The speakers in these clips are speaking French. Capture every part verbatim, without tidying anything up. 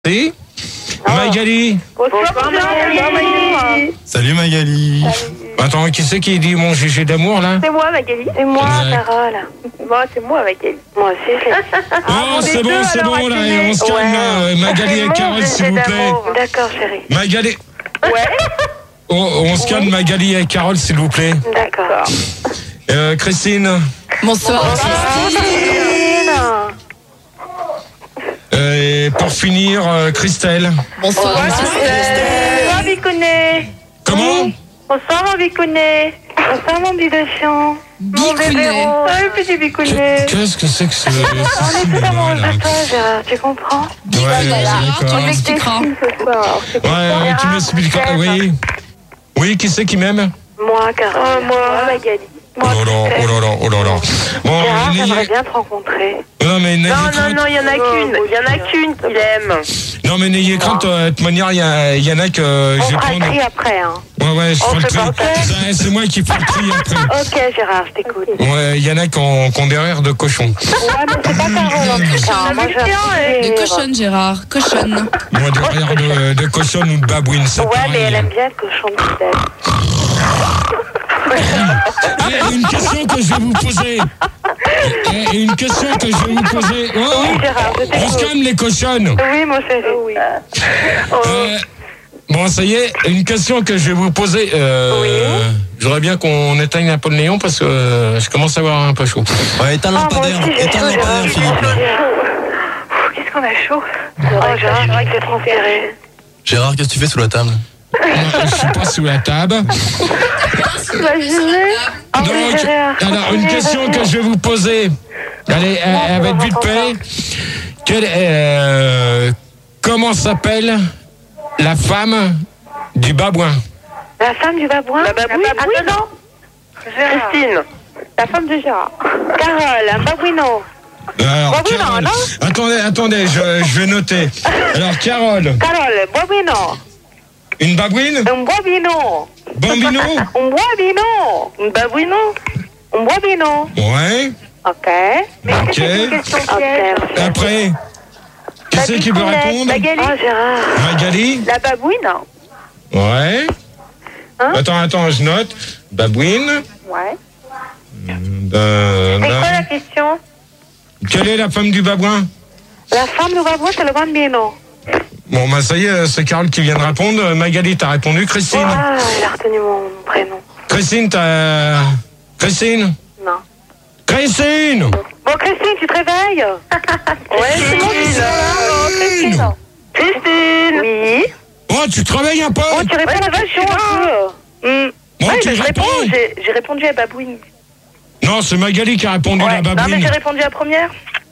Si Magali. Bonsoir, Magali. Salut Magali. Salut. Attends, qui c'est qui dit mon G G d'amour là? C'est moi Magali. C'est moi Exact. Carole. Moi c'est moi Magali. Moi aussi c'est. Oh, c'est bon, c'est bon là, on se calme là. Magali et Carole, s'il vous plaît. D'accord chérie. Magali. Ouais. Oh, on se calme, Magali et Carole, s'il vous plaît. D'accord. Euh, Christine. Bonsoir. Euh, et pour finir, euh, Christelle. Bonsoir. Bonsoir Bicounet. Comment? Bonsoir mon Bicounet. Bonsoir mon bidochon. Mon bébé Bicounet. rose. Ah, le petit Bicounet. Qu'est-ce que c'est que ce... On est tout amoureux de toi Gérard, tu comprends? Ouais, Tu d'accord. m'expliqueras. Ce soir. C'est pour Ouais, toi, ouais, tu Gérard. m'expliqueras. Oui. Oui, qui c'est qui m'aime? Moi Carole. Moi Magali. Oh là là, oh là là, oh là là. Bon, Gérard, j'aimerais n'ayez... bien te rencontrer. Non, mais n'ayez Non, non, crainte. non, il y en a qu'une. Il y en a qu'une qu'il aime. Non, mais n'ayez crainte. euh, De toute manière, il y, a- il y en a que euh, On je vais fera le prendre. tri après, hein. Ouais, ouais, je On ferai le fait tri. pas ça. C'est- C'est moi qui fais le tri après. Ok Gérard, je t'écoute. Ouais, il y en a qui ont, qui ont des rires de cochon. Ouais, mais c'est pas Carole en tout cas. On Moi, avait j'ai bien, un De rire. cochonne, Gérard. Cochonne. Moi, des rires de, de cochon ou de babouine, c'est Ouais, mais elle pareil. aime bien le cochon de tête. Eh, une question que je vais vous poser. Eh, une question que je vais vous poser. Oh, Oui, oh. Gérard, je On se t'écoute. calme, les cochonnes. Oui, mon chéri. Oui. Euh, bon, ça y est, une question que je vais vous poser. Euh, Oui. J'aurais bien qu'on éteigne un peu le néon parce que euh, je commence à avoir un peu chaud. Ouais, éteins le Ah, moi lampadaire. aussi, j'ai Éteins chaud, le Gérard. lampadaire, J'ai Philippe. là. chaud. Qu'est-ce qu'on a chaud? Oh, Gérard, je crois que t'es transpiré. Gérard, qu'est-ce que tu fais sous la table? Non, je suis pas sous la table. Imaginez. Ah oui, Donc, Gérard. alors, une question que je vais vous poser. Allez, elle, elle va être vite fait. Quelle, euh, comment s'appelle la femme du babouin? La femme du babouin? La babouine? Ah, oui, non. Gérard. Christine. La femme de Gérard. Carole, un babouino. Alors, Babouin, Carole, non? attendez, attendez, je, je vais noter. Alors, Carole, Carole, babouino. une babouine? Un babouino. Bambino? Un babouino. Une babouine? Un babouino. Ouais. Ok. Ok. Ok. Après, qui c'est qui veut répondre? Magali. Oh, Gérard. Magali? La babouine? Ouais. Hein? Attends, attends, je note. Babouine. Ouais. Euh, C'est quoi bah, la question? quelle est la femme du babouin? La femme du babouin, c'est le bambino. Bon, bah ça y est, c'est Carole qui vient de répondre. Magali, t'as répondu. Christine? Ah, elle a retenu mon prénom. Christine, t'as... Christine? Non. Christine! Bon, Christine, tu te réveilles? Ouais, c'est moi qui suis là. Oh, Christine. Christine. Oui. Oh, tu te réveilles un peu? Oh, tu réponds à la question un peu. Hum. Bon, Oui, tu mais je réponds. réponds. J'ai j'ai répondu à babouine. Non, c'est Magali qui a répondu Ouais. la Non, mais babouine. j'ai répondu à la première.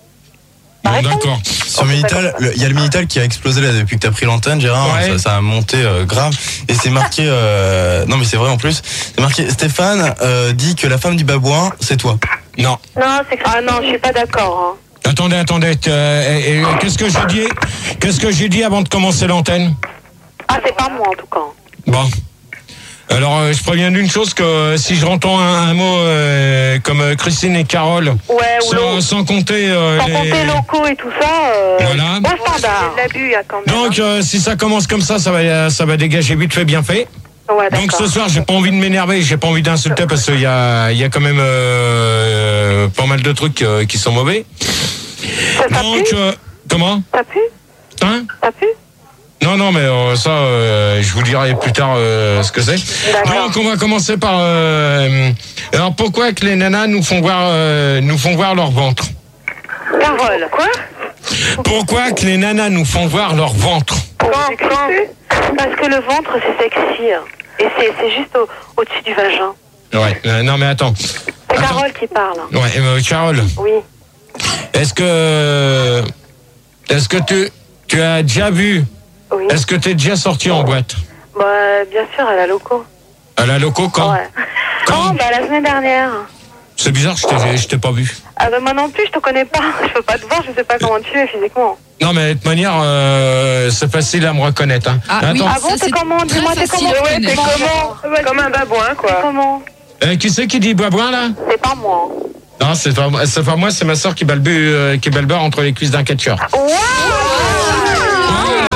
Bon, réponse. d'accord. Sur Minitel, le- il y a le Minitel qui a explosé là depuis que t'as pris l'antenne, Gérard. Ouais. Ça, ça a monté euh, grave. Et c'est marqué. euh, Non, mais c'est vrai en plus. C'est marqué. Stéphane euh, dit que la femme du babouin, c'est toi. Non. Non, c'est Ah non, je suis pas d'accord. Hein. Attendez, attendez. euh, et- et Qu'est-ce que j'ai dit? Qu'est-ce que j'ai dit avant de commencer l'antenne? Ah, c'est pas moi en tout cas. Bon. Alors, euh, je préviens d'une chose que euh, si je entends un, un mot euh, comme euh, Christine et Carole, Ouais, ou sans, l'eau. sans compter euh, Sans les... compter locaux et tout ça. Euh, Voilà. Pas standard. C'est de l'abus, hein, quand même. Donc, euh, si ça commence comme ça, ça va, ça va dégager vite fait, bien fait. Ouais, Donc, d'accord. ce soir, j'ai pas envie de m'énerver, j'ai pas envie d'insulter parce qu'il y a, il y a quand même euh, pas mal de trucs euh, qui sont mauvais. Ça, ça Donc, pue? euh, comment? Ça pue? Hein? Ça pue? Non, non, mais euh, ça, euh, je vous dirai plus tard euh, ce que c'est. D'accord. Donc, on va commencer par... euh, alors, pourquoi que les nanas nous font voir, euh, nous font voir leur ventre? Carole. Quoi? Pourquoi que les nanas nous font voir leur ventre? Quand, quand? Parce que le ventre, c'est sexy. hein. Et c'est c'est juste au- au-dessus du vagin. Ouais, euh, non, mais attends. C'est Attends. Carole qui parle. hein. Ouais, euh, Carole, Oui. est-ce que... Est-ce que tu, tu as déjà vu... Oui. Est-ce que tu es déjà sorti en boîte? Bah, bien sûr, elle a loco. À la loco, quand? Ouais. Quand? Quand? Bah, la semaine dernière. C'est bizarre, je t'ai- je t'ai pas vu. Ah, bah, moi non plus, je te connais pas. Je peux pas te voir, je sais pas comment tu es physiquement. Non, mais de toute manière, euh, c'est facile à me reconnaître. Hein. Ah, oui. Attends, Ah bon, Ça, t'es c'est comment? très Dis-moi, t'es facile comment? à Ouais, t'es reconnaître. comment? Comme un babouin, T'es quoi. comment? euh, qui c'est qui dit babouin, là? C'est pas moi. Non, c'est pas, c'est pas moi, c'est ma soeur qui balbue, euh, qui balbeur entre les cuisses d'un catcheur. Wow!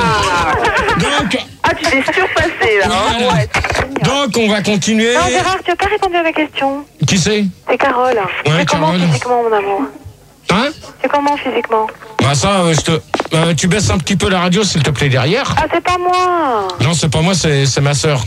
Voilà. Ouais, c'est génial. Donc, on va continuer. Non, Gérard, tu n'as pas répondu à ma question. Qui c'est? C'est Carole. Tu Ouais, es comment Carole. physiquement, mon amour? Hein? Tu es comment physiquement? Bah ça, euh, je te... euh, tu baisses un petit peu la radio, s'il te plaît, derrière. Ah, c'est pas moi. Non, c'est pas moi, c'est c'est ma sœur.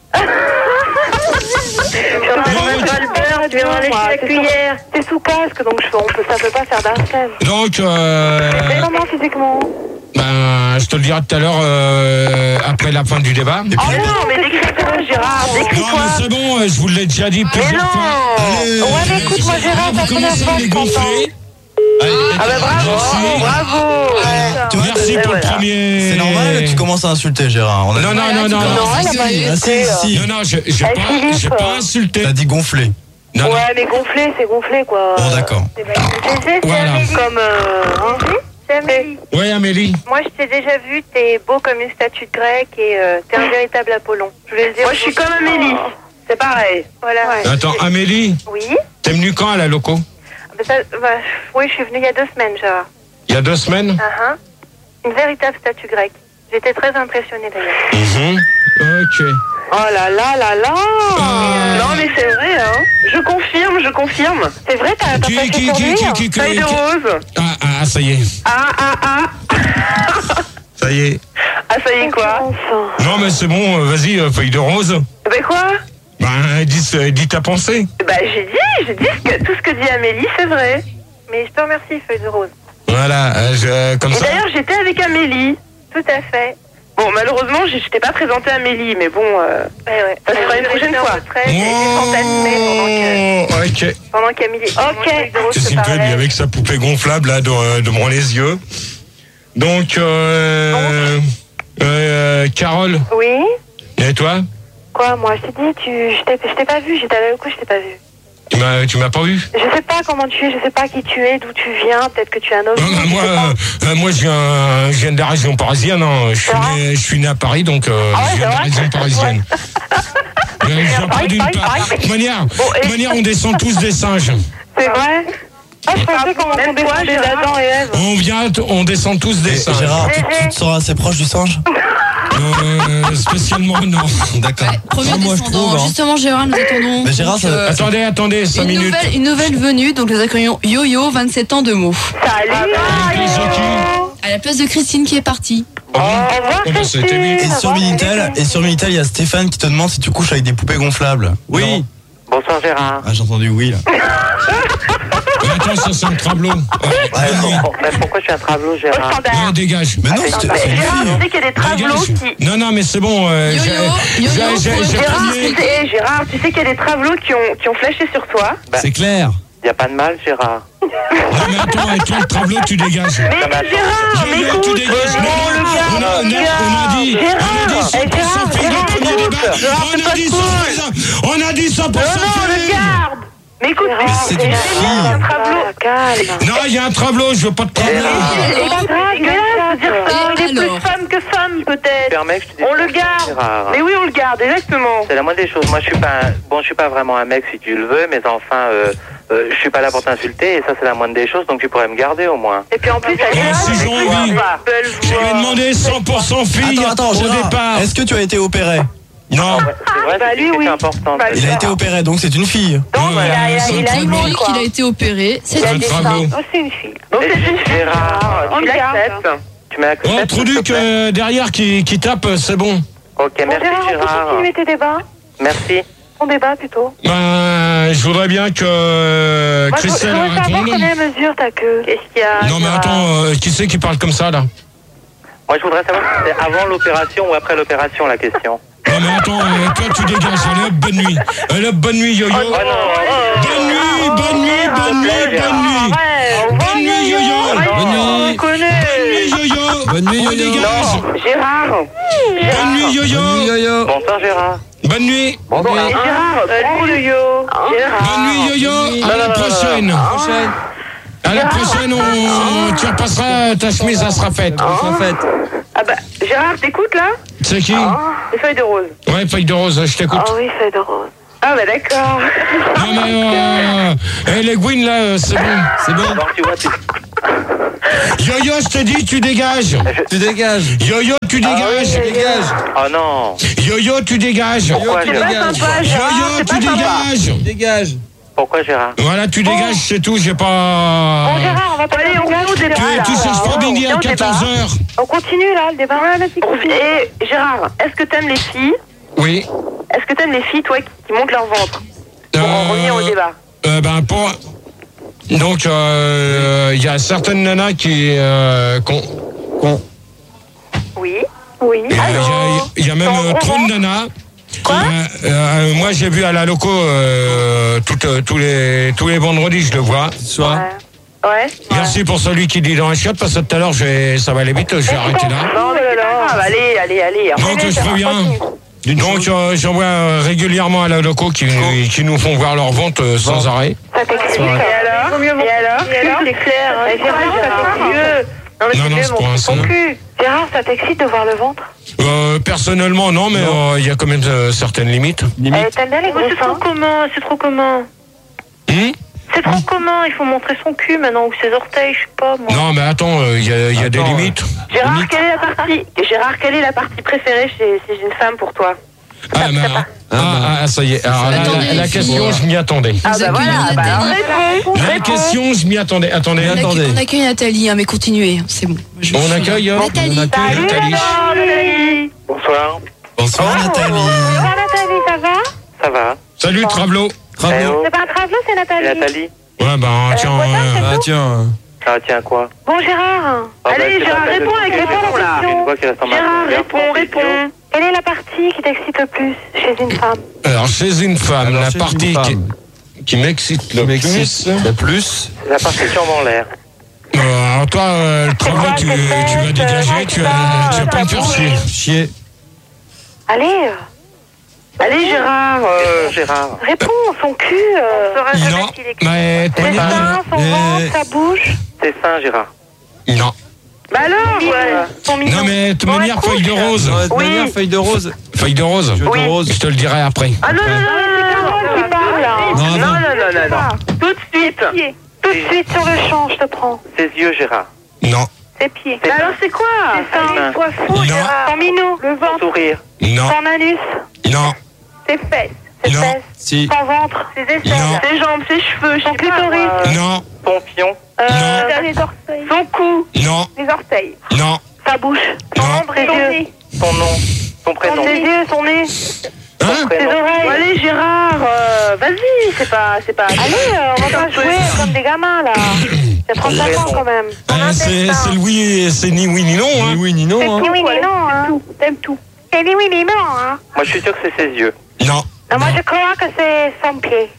On va pas le beurre, tu viens lécher la cuillère. T'es sous casque, donc je, on peut, ça peut pas faire d'arsène. Donc, euh, T'es comment physiquement? ben, je te le dirai tout à l'heure euh, après la fin du débat. Et puis, Oh non, mais décris-toi, Gérard, Non, décris-toi. mais c'est bon, euh, je vous l'ai déjà dit Mais plusieurs fois. non. Allez, Ouais, mais écoute, moi, Gérard, Vous c'est la première commencez fois à que les je t'entends. gonfler. Allez, Ah bah bravo, merci. bravo. tu vois, Merci Et pour le voilà. premier. c'est normal, tu commences à insulter Gérard. On a Non, non, non, non. Non, non. elle a pas Ah, si, insulté. si. Non, non, je- j'ai Eh, pas, Philippe. j'ai pas insulté. T'as dit gonfler. Non, non. Ouais, mais gonflé, c'est gonflé, quoi. Bon, d'accord. G G, c'est Voilà. Amélie. Comme, euh, hein. C'est Amélie. Oui, Amélie. Moi, je t'ai déjà vu, t'es beau comme une statue de grec et euh, t'es un véritable Apollon. Je voulais le dire. Moi, je suis comme Amélie. C'est pareil. Voilà. Attends, Amélie, Oui. t'es venue quand à la loco? Bah, ça, bah, oui, je suis venue il y a deux semaines, Gérard. Il y a deux semaines? Uh-huh. Une véritable statue grecque. J'étais très impressionnée d'ailleurs. Mhm. Ok. Oh là là là là. Euh, Non, mais c'est vrai, hein. Je confirme, je confirme. C'est vrai, t'as t'as Qui, passé qui, sur qui, lui? qui, qui, qui, Feuille de qui- rose. Ah, ah, ça y est. Ah, ah, ah. Ça y est. Ah, ça y est, quoi? Enfin. Non, mais c'est bon, euh, vas-y, euh, feuille de rose. Bah, quoi? Ben, dis, euh, dis ta pensée. Bah, j'ai dit, j'ai dit ce que, tout ce que dit Amélie, c'est vrai. Mais je te remercie, feuille de rose. Voilà, euh, je- comme Et ça. d'ailleurs, j'étais avec Amélie. Tout à fait. Bon, malheureusement, je je t'ai pas présenté Amélie, mais bon, euh, Ouais, ouais. ça sera une prochaine fois. J'ai été fantasmée Oh, ok. pendant que, pendant qu'Amélie. Ok. Feuille de rose Qu'est-ce se qu'il me fait, lui, parlait. avec sa poupée gonflable, là, de- devant les yeux. Donc, euh, euh, Carole, Oui? et toi? Quoi, moi, je t'ai dit, tu, je t'ai je t'ai pas vu, j'étais allée au coup, je t'ai pas vu. Tu m'as, tu m'as pas vu? Je sais pas comment tu es, je sais pas qui tu es, d'où tu viens, peut-être que tu es un Non, ovni. bah, je moi, sais pas. euh, moi, je viens, je viens de la région parisienne. Hein. Je suis C'est vrai né, je suis né à Paris, donc euh, Ah ouais, je viens de la c'est région parisienne. Euh, je viens pas Paris, d'une Paris, part. Paris. De toute manière, Bon, de toute et- manière, on descend tous des singes. C'est vrai? Ah, je pensais qu'on Même entendait toi, parler Gérard. d'Adam et Ève. On vient, t- on descend tous des Et singes. Gérard, tu, tu te sens assez proche du singe? Euh, spécialement, non. D'accord. Premier Ah, moi, je descendant. trouve, hein. Justement, Gérard, nous attendons. Mais Gérard, donc, ça- euh, Attendez, attendez, cinq une, minutes. nouvelle, une nouvelle venue, donc nous accueillons Yo-Yo, vingt-sept ans de mots. Salut. Et c'est qui? À la place de Christine qui est partie. Oh, Au revoir, oh, bah, c'était lui. Christine. Et Au sur revoir, Minitel, Christine. et sur Minitel, il y a Stéphane qui te demande si tu couches avec des poupées gonflables. Oui. Bonsoir Gérard. Ah, j'ai entendu oui, là. Mais attends, ça c'est un travelot. Ouais, Ouais, non. Bon, ben, pourquoi je suis un travelot Au Gérard standard. ouais, dégage. Mais non, Ah, c'était bah, c'est une Gérard, fille. tu sais qu'il y a des travelots Dégage. qui... Non, non, mais c'est bon. euh, Yo-yo, j'ai- yo-yo, j'ai- j'ai- faut- j'ai Gérard, premier- tu sais, Gérard, tu sais qu'il y a des travelots qui ont, qui ont flashé sur toi. C'est clair. Y a pas de mal Gérard. Non, mais attends, avec toi, le travelot, tu dégages. Mais Ah, bah, Gérard, mais Yo-yo, tu écoute, dégages. euh, Non, on le on a, garde, on a- on a dit, Gérard, on a dit eh, cent pour cent Gérard, fait le Gérard, premier écoute, débat. Gérard, On c'est a pas dit cool. cent pour cent. On a dit cent pour Non, cent non, on le fait. garde. Mais écoute, Mais c'est une génial, fille. un travelot. Calme. Non, il y a un travelot, je veux pas de travelot. C'est pas grave, C'est dégueulasse de dire ça. Et Il est alors plus femme que femme, peut-être. Permets que je te dise On le quelque chose, garde. Gérard. Mais oui, on le garde, exactement. C'est la moindre des choses. Moi, je suis pas un... bon, je suis pas vraiment un mec si tu le veux, mais enfin, euh, euh, je suis pas là pour t'insulter et ça, c'est la moindre des choses. Donc, tu pourrais me garder au moins. Et puis en plus, elle Oh, si j'ai envie. J'avais demandé cent pour cent filles Attends, attends, au Gérard, départ. est-ce que tu as été opéré? Non. C'est vrai, bah, c'est lui, une oui. question importante. Bah, Il a été opéré, donc c'est une fille. Donc, il a, il a, il a c'est une un montre, Oui, quoi. qu'il a été opéré. C'est C'est un des travelot. Oh, c'est une fille. Donc, c'est une fille. Gérard, On tu le garde. l'acceptes. Tu m'acceptes Oh, s'il Truduc te plaît euh, derrière qui, qui tape, c'est bon. Ok, Bon, merci Gérard, on peut Gérard. continuer tes débats? Merci. Ton débat, plutôt. Ben, je voudrais bien que euh, Moi, je Christelle voudrais savoir réponde. combien mesure ta queue. Qu'est-ce qu'il y a? Non, mais Gérard attends, euh, qui c'est qui parle comme ça, là? Moi, je voudrais savoir si c'est avant l'opération ou après l'opération, la question. Non, mais attends, euh, toi, tu dégages. Allez, hop, bonne nuit. Allez, hop, bonne nuit, yo-yo. Oh non, Bonne nuit, bonne nuit, bonne nuit, bonne nuit. Bonne nuit, yo-yo. Bonne nuit. On connaît. Bonne nuit, yo-yo. Bonne nuit, On yo-yo. dégage. Gérard. Bonne nuit, yo-yo. yo-yo. Bonsoir Gérard. Bonne nuit. Bonsoir. Et Gérard, prends le yo. Gérard. Bonne nuit, yo-yo. À la prochaine. Prochaine. À la prochaine, on, tu repasseras, ta chemise, ça sera faite. Ah bah, Gérard, t'écoutes là? C'est qui? Les feuilles de rose. Ouais, feuille de rose, je t'écoute. Oh oui, feuille de rose. Ah bah d'accord. Non, mais, euh, eh, les Gwyn, là, euh, c'est bon. C'est bon. Donc, tu vois, tu... Yo-yo, je te dis, tu dégages. Tu dégages. Yo-yo, tu dégages. Tu dégages. Oh non. Yo-yo, tu dégages. Pourquoi, tu Gérard? dégages. Yo-yo, tu dégages. Dégage. Pourquoi, Gérard? Voilà, tu dégages, c'est tout, j'ai pas... Bon, Gérard, on va pas aller au débat. Tu, tu cherches pas Bindi à quatorze heures. On continue là, le débat. Et Gérard, est-ce que t'aimes les filles? Oui. Est-ce que t'aimes les filles, toi, qui, qui montent leur ventre? Pour en Euh, revenir au débat. euh, ben, pour... Donc, il euh, y a certaines nanas qui... Euh, qu'on- qu'on- Oui. Oui. Il y, a- il y a même euh, trop de nanas. Quoi? Euh, euh, moi, j'ai vu à la loco euh, tout, euh, tous les tous les vendredis, je le vois. Soir. Ouais. Ouais. Merci pour celui qui dit dans les chiottes, parce que tout à l'heure, je vais- ça va aller vite, je vais arrêter là. Non, mais c'est pas grave. Allez, allez, allez. Donc, Allez, je Gérard, préviens. continue. Donc, euh, j'en vois euh, régulièrement à la loco qui, qui nous font voir leur vente euh, sans arrêt. Ça t'explique. Et alors? Et alors? Et alors? C'est clair. Et Gérard, ça t'excite. Non, mais Non, c'est non, vieux, c'est mon pour un petit son. cul. Gérard, ça t'excite de voir le ventre? Euh, personnellement, non, mais il y a quand même euh, certaines limites. Eh, t'aimes bien les gros C'est trop seins? comment? C'est trop comment? Hum C'est trop comment? Il faut montrer son cul maintenant, ou ses orteils, je sais pas moi. Non, mais attends, il y a, y a des Attends, limites. Gérard, quelle est la partie? Gérard, quelle est la partie préférée chez, chez une femme pour toi? Ah, mais, ah, ah, ah, ça y est. Alors, la, Attendez, la- la il faut- question, je m'y attendais. Ah Nous bah accueillons voilà, bah Nathalie. réponds. La Réponds. question, je m'y attendais. Attendez, On accueille- attendez. On accueille Nathalie, hein, mais continuez, c'est bon. Je On suis- accueille, hein Nathalie. On accueille Salut, Nathalie. Nathalie. Nathalie. Bonsoir. Bonsoir Nathalie. Ah, Nathalie, ça va? Ça va? Salut, Travelo. Eh oh. C'est pas un travelot, c'est C'est Nathalie. Nathalie? Ouais, ben, tiens. voisin, euh, Ah tiens. Ah, tiens, quoi? Bon, Gérard, Ah, bah, Allez, c'est Gérard, pas réponds de- avec c'est réponds pas là. Une voix qui reste en Gérard, main. réponds, réponds. quelle est la partie qui t'excite le plus chez une femme? alors, chez une femme, Alors, la chez partie une qui, femme. qui m'excite le M'excite. plus. Le plus. C'est la partie chambre en l'air. Euh, alors, toi, euh, le Travelo, tu, tu vas dégager, tu vas, tu vas pas me faire chier. Chier. Allez, euh, Allez, Gérard. Euh, Gérard. réponds, son cul, euh, On saura jamais Non, ce qu'il est. mais. ses seins, son Eh. ventre, sa bouche, C'est ça, Gérard. Non. Bah alors, ouais. son mignon. Non, mais de toute Bon, manière, écoute, feuille de rose. Non, de Oui. manière, feuille de rose. Feuille de rose. Jeu Oui. de rose. Je te le dirai après. Ah non, non, non, c'est Carole qui parle, là. Non, non, non, non. non, non, non. Tout de suite. Tout de suite sur le champ, je te prends. Ses yeux, Gérard. Non. Ses pieds. Bah alors, c'est quoi? Ses seins. seins. Sois fou, Non. Gérard. Son minou. Le Son ventre. sourire. Non. Son anus. Non. Ses fesses. Ses Non. fesses. Si. Son ventre. Ses aisselles. Non. Ses jambes, ses cheveux, je Son sais pas. clitoris. moi. Non. Son fion. Euh, Non. les orteils. Son cou. Non. Les orteils. Non. Sa bouche. Non. Son Ses yeux. nez. Son nom. Son prénom. Ses yeux, son nez. Hein Ses Prénom. oreilles. Allez, Gérard, euh, vas-y, c'est pas, c'est pas. Allez, euh, on va pas jouer comme des gamins, là. T'as trente-cinq ans, quand même. Euh, c'est c'est le oui, c'est ni oui ni non. Ni Hein. oui ni non. Hein. Ni oui, ni non, hein. T'aimes tout. C'est ni oui, ni non, hein. Moi, je suis sûr que c'est ses yeux. Non. Non, moi, je crois que c'est son pied.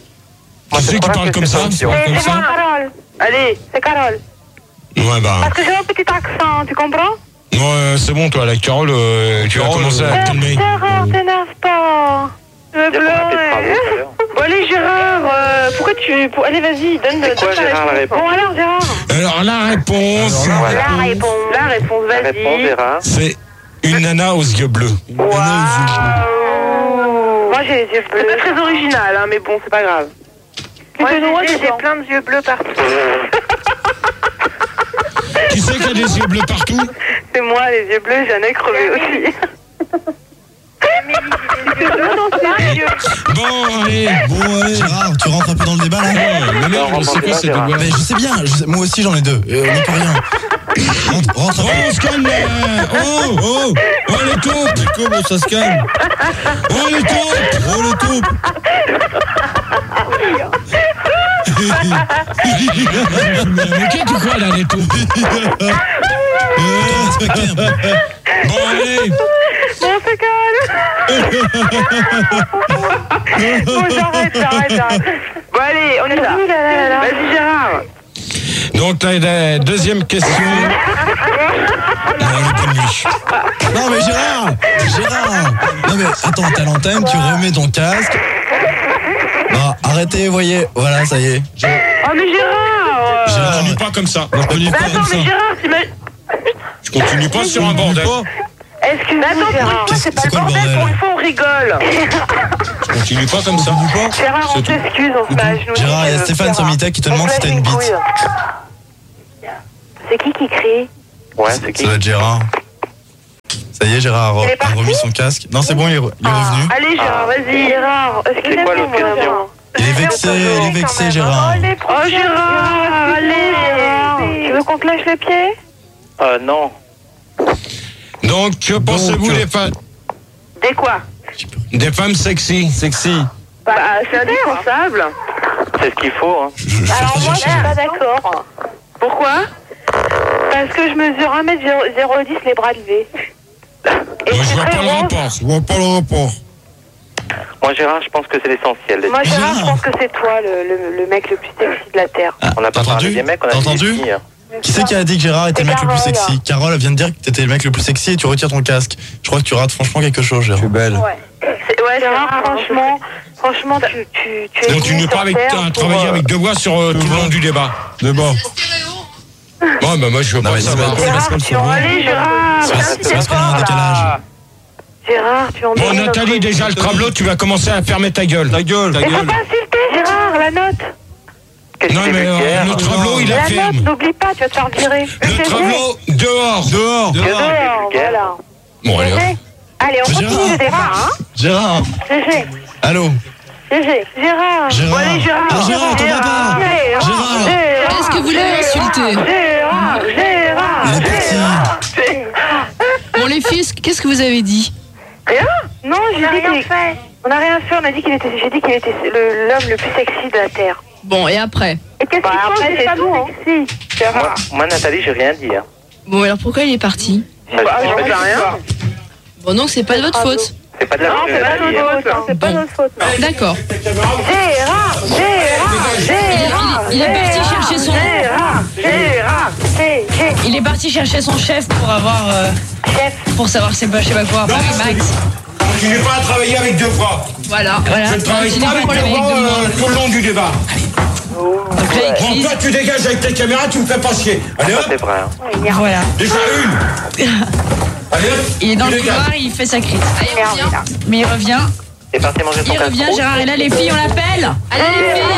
Moi, Tu je sais qui crois parle que comme c'est ça son tu fion. parles C'est comme c'est moi, ça Carole. Allez, C'est Carole. Ouais, bah. Parce que j'ai un petit accent, tu comprends? Ouais, c'est bon, toi, la Carole, euh, tu vas Carole, commencer à Euh, te calmer. Gérard, t'énerve pas. Je Il y a pas un peu de travaux pleurer. tout à l'heure. bon, allez, Gérard, euh, pourquoi tu. pour- Allez, vas-y, donne, donne quoi, ta Gérard, la réponse? Bon, alors, Gérard. Alors, la réponse, Alors, la La réponse. La réponse, La réponse, vas-y. Gérard. c'est une nana aux yeux bleus. Waouh. Moi, j'ai les yeux bleus. C'est pas très original, hein, mais bon, c'est pas grave. Moi, Moi, j'ai j'ai- j'ai plein de yeux bleus partout. Qui c'est qui a des yeux bleus partout? C'est moi, les yeux bleus, j'en ai crevé aussi. Bon, allez. Bon, allez, Gérard, tu rentres un peu dans le débat là? Le mec, je sais pas, c'est de boire. Mais je sais bien, je sais- moi aussi j'en ai deux. Euh, on n'y peut rien. Rentre, rentre un Oh, peu. on se calme là. Oh, oh, oh, les taupes. Comment ça se calme? Oh, les taupes. Oh le taupe. Mais ok, tu crois là, les taupes? Autant respecter un peu. Bon, allez. Bon, c'est calme. Bon, j'arrête, j'arrête, j'arrête. Bon, allez, on y va. Ouh là là là là. Vas-y, Gérard. Donc, la, la deuxième question. Non, elle est pas nuit. Non mais Gérard, Gérard. Non mais attends, t'as l'antenne, tu remets ton casque. Non, arrêtez, voyez, voilà, ça y est. Je- Oh, mais Gérard. euh, Je continue pas comme ça. Je continue Mais pas attends, comme ça. mais Gérard, t'imagines. Je continue pas sur un bordel. Excuse-moi, Mais attends, pour une Gérard. fois, c'est pas C'est le quoi le bordel, bordel pour une fois, on rigole. Je continue pas comme ça. Gérard, on C'est tout. s'excuse, on se met à genoux. Gérard, il y a Stéphane sur Mitech qui te demande si t'as une bite. C'est qui qui crie? Ouais, c'est qui? Ça doit être Gérard. Ça y est, Gérard a, Il est parti a remis son casque. Non, c'est bon, il est, re- il est revenu. Allez, Gérard, vas-y. Gérard, C'est quoi l'autre question? Il est vexé, il est vexé, Gérard. Oh, Gérard, allez, Gérard. Tu veux qu'on te lâche les pieds? Euh, non. Donc, que pensez-vous Donc. des femmes Des quoi? des femmes sexy? Sexy. Bah, c'est indispensable. C'est ce qu'il faut, hein. Je, je fais Alors, moi, je réfléchir. suis pas d'accord. Pourquoi? Parce que je mesure un mètre zéro dix, les bras levés. Et Moi, je je suis vois très pas le grosse. rapport. Je vois pas le rapport. Moi, Gérard, je pense que c'est l'essentiel. Moi, Gérard, je Gérard. pense que c'est toi le, le, le mec le plus sexy de la Terre. Ah, On n'a t'as pas parlé entendu des mecs, on a T'as dit des entendu filles. Qui c'est qui a dit que Gérard était le C'est mec le plus Carole. sexy? Carole, elle vient de dire que t'étais le mec le plus sexy et tu retires ton casque. Je crois que tu rates franchement quelque chose, Gérard. Tu es belle. Ouais. C'est- Ouais, Gérard, franchement, franchement, tu, tu, tu es Donc, tu venu ne sur pas avec, Terre à pour, travailler euh, avec deux voix sur euh, tout le long du débat. Débat. Bon, bah, moi, je veux Non, pas mais c'est savoir. pas- Gérard, parce qu'elle tu se en voit. allez, Gérard. C'est parce- c'est parce qu'on a un décalage. Gérard, tu en Bon, es Nathalie, déjà, le travelot, tu vas commencer à fermer ta gueule. Ta gueule. Ta Mais faut gueule. pas insulter, Gérard, la note. Qu'est-ce Non, que mais c'est, euh, Pierre? le travelot, il la La note, ferme. n'oublie pas, tu vas te faire virer. Le travelot, dehors. Dehors. Dehors. Dehors, voilà. Bon, allez, hop. G G. Allez, on Gérard. continue le débat, hein. Gérard. G G. Allô. G G. Gérard. Gérard. Bon, allez, Gérard. Ah, Gérard, t'en vas pas. Gérard. Gérard. Gérard. Est-ce que vous l'avez insulté? Gérard. Gérard. Il est parti. Bon, les filles, qu'est-ce que vous avez dit? Rien? Non, j'ai dit qu'il fait. On n'a rien fait, on a dit qu'il était, j'ai dit qu'il était le- l'homme le plus sexy de la Terre. Bon, et après? Et qu'est-ce qu'il faut, c'est pas tout, sexy, Moi, Gérard. moi, Nathalie, j'ai rien dit. Hein. Bon, alors pourquoi il est parti? Bah, Bah, je j'en sais sais pas. rien. Bon, donc c'est pas de votre faute. C'est pas de la Non, faute de c'est pas Nathalie. notre hein. faute, hein, c'est pas Bon. notre faute, non. D'accord. Gérard, Gérard, Gérard, Il est- il est parti Gérard, chercher son- Gérard, Gérard, Gé- Gé- Il est parti chercher son chef pour avoir... euh, chef. pour savoir c'est pas, je sais pas quoi, Paris Max. Je n'ai pas à travailler avec deux voix. Voilà, voilà. Je ne travaille Tu pas n'as avec problème deux avec voix deux mots. euh, tout le long du débat. Donc là, il Bon, crise. toi, tu dégages avec ta caméra, tu me fais pas chier. Allez, Ça, hop, c'est vrai. Hein. Voilà. déjà une. Allez, hop. Il est dans tu le dégages. couloir, il fait sa crise. Allez, il Merde, revient. là. Mais il revient. T'es parti manger ton Il revient, casse-croûte. Gérard est là, les filles, on l'appelle. Allez, les filles.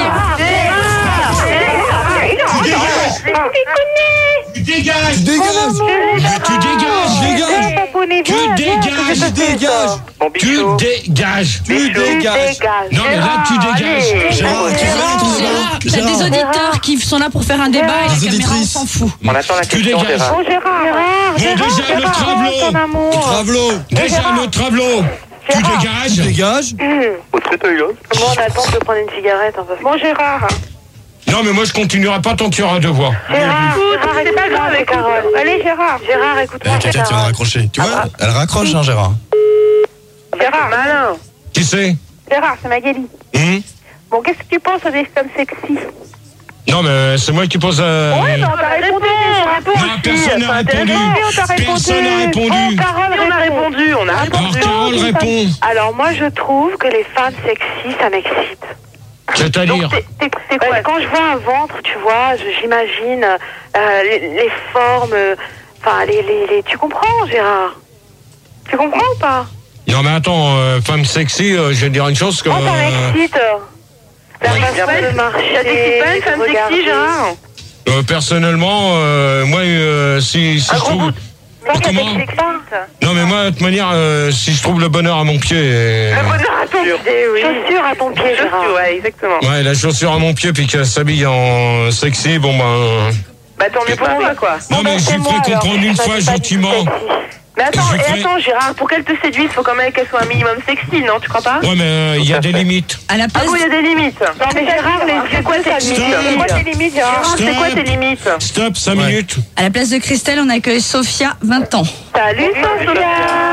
Tu dégages. Tu dégages. Mais tu dégages. Dégage. Tu dégages. Dégage. Mon Tu bichot. dégages. Tu dégages. Non, mais là, tu dégages. Gérard, tu fais rien ton débat. Gérard, t'as des Gérard. auditeurs qui sont là pour faire un débat et Des la caméra, on auditrices. s'en fout. On attend la Tu question, dégages. Gérard. Bon, Gérard, Gérard, Bon, déjà, le travelot. ton amour. Travelot. Déjà, le travelot. Tu Gérard. dégages. Dégage. Au-dessus de l'autre. Bon, on attend de prendre une cigarette un peu. Bon, Gérard. Non, mais moi, je continuerai pas tant qu'il y aura deux voix. Gérard, Gérard, c'est pas grave avec Carole. Allez, Gérard. Gérard, Il y écoute-moi, a quelqu'un qui vient de Gérard. raccrocher. Tu vois, elle raccroche, hein, Gérard. Gérard, malin. Qui c'est? Gérard, c'est Magali. Hum Bon, qu'est-ce que tu penses des femmes sexy? Non, mais c'est moi qui pose. euh, Ouais, bah, on t'a répondu. Non, personne n'a répondu. Personne n'a répondu. Oh, Carole, on a répondu. On a Alors, Carole répond. Alors, moi, je trouve que les femmes sexy, ça m'excite. C'est-à-dire? Donc, t'es- t'es- t'es quoi? Quand je vois un ventre, tu vois, je- j'imagine euh, les, les formes, euh, enfin, les, les, les... Tu comprends, Gérard? Tu comprends ou pas? Non, mais attends, euh, femme sexy, euh, je vais te dire une chose que. Quand ça euh, m'excite, la Ouais. façon de marcher... Ça t'excite pas une femme de sexy, regarder. Gérard? euh, personnellement, euh, moi, euh, si, si Un je gros trouve. bout. Non, ça Comment? t'excite pas. Non, mais moi, de toute manière, euh, si je trouve le bonheur à mon pied. euh, Le bonheur à ton pied, oui. Chaussure à ton pied, Gérard. Chaussure, ouais, exactement. Ouais, la chaussure à mon pied, puis qu'elle s'habille en sexy, bon ben. Bah tant mieux pour toi, quoi. Non, Bon, mais ben, je c'est lui moi, ferai alors. comprendre une Bah, fois c'est pas du gentiment. sexy. Mais attends, Je et ferai- attends, Gérard, pour qu'elle te séduise, faut quand même qu'elle soit un minimum sexy, non? Tu crois pas? Ouais, mais euh, il y a à des fait. limites. À la Ah place, bon, il y a des limites. Non, mais Gérard, les C'est quoi tes limites? C'est quoi tes limites, Gérard? Stop. C'est quoi tes limites? Stop, cinq Ouais. minutes. à la place de Christelle, on accueille Sophia, vingt ans. Salut, Sophia.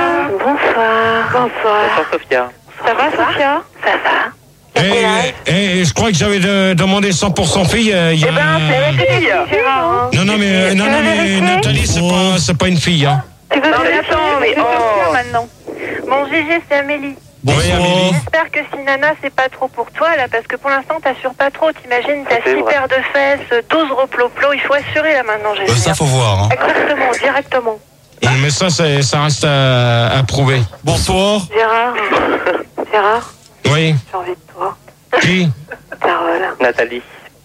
Bonsoir. Bonsoir. Bonsoir, Sophia. Ça va, Sophia? Ça va. T'as quel âge? Et, et je crois que j'avais de- demandé cent pour cent fille. euh, il y a Eh ben, un- c'est la fille. Gérard, hein. Non, non, mais, euh, non, Tu non, veux mais vérifier? Nathalie, c'est pas, c'est pas une fille. Hein. Tu veux Non, mais vérifier? attends, mais Tu veux oh. vérifier maintenant. Bon, Gégé, c'est Amélie. Oui, Amélie. J'espère que si Nana, c'est pas trop pour toi, là, parce que pour l'instant, t'assures pas trop. T'imagines, t'as C'est six vrai. paires de fesses, douze reploplo. Il faut assurer, là, maintenant, Gégé. Euh, ça, faut voir. Hein. Exactement, directement. Mais ça, c'est- ça reste à, à prouver. Bonsoir. Gérard. Gérard, Oui. j'ai envie de toi. Qui? Carole. Nathalie. Bon,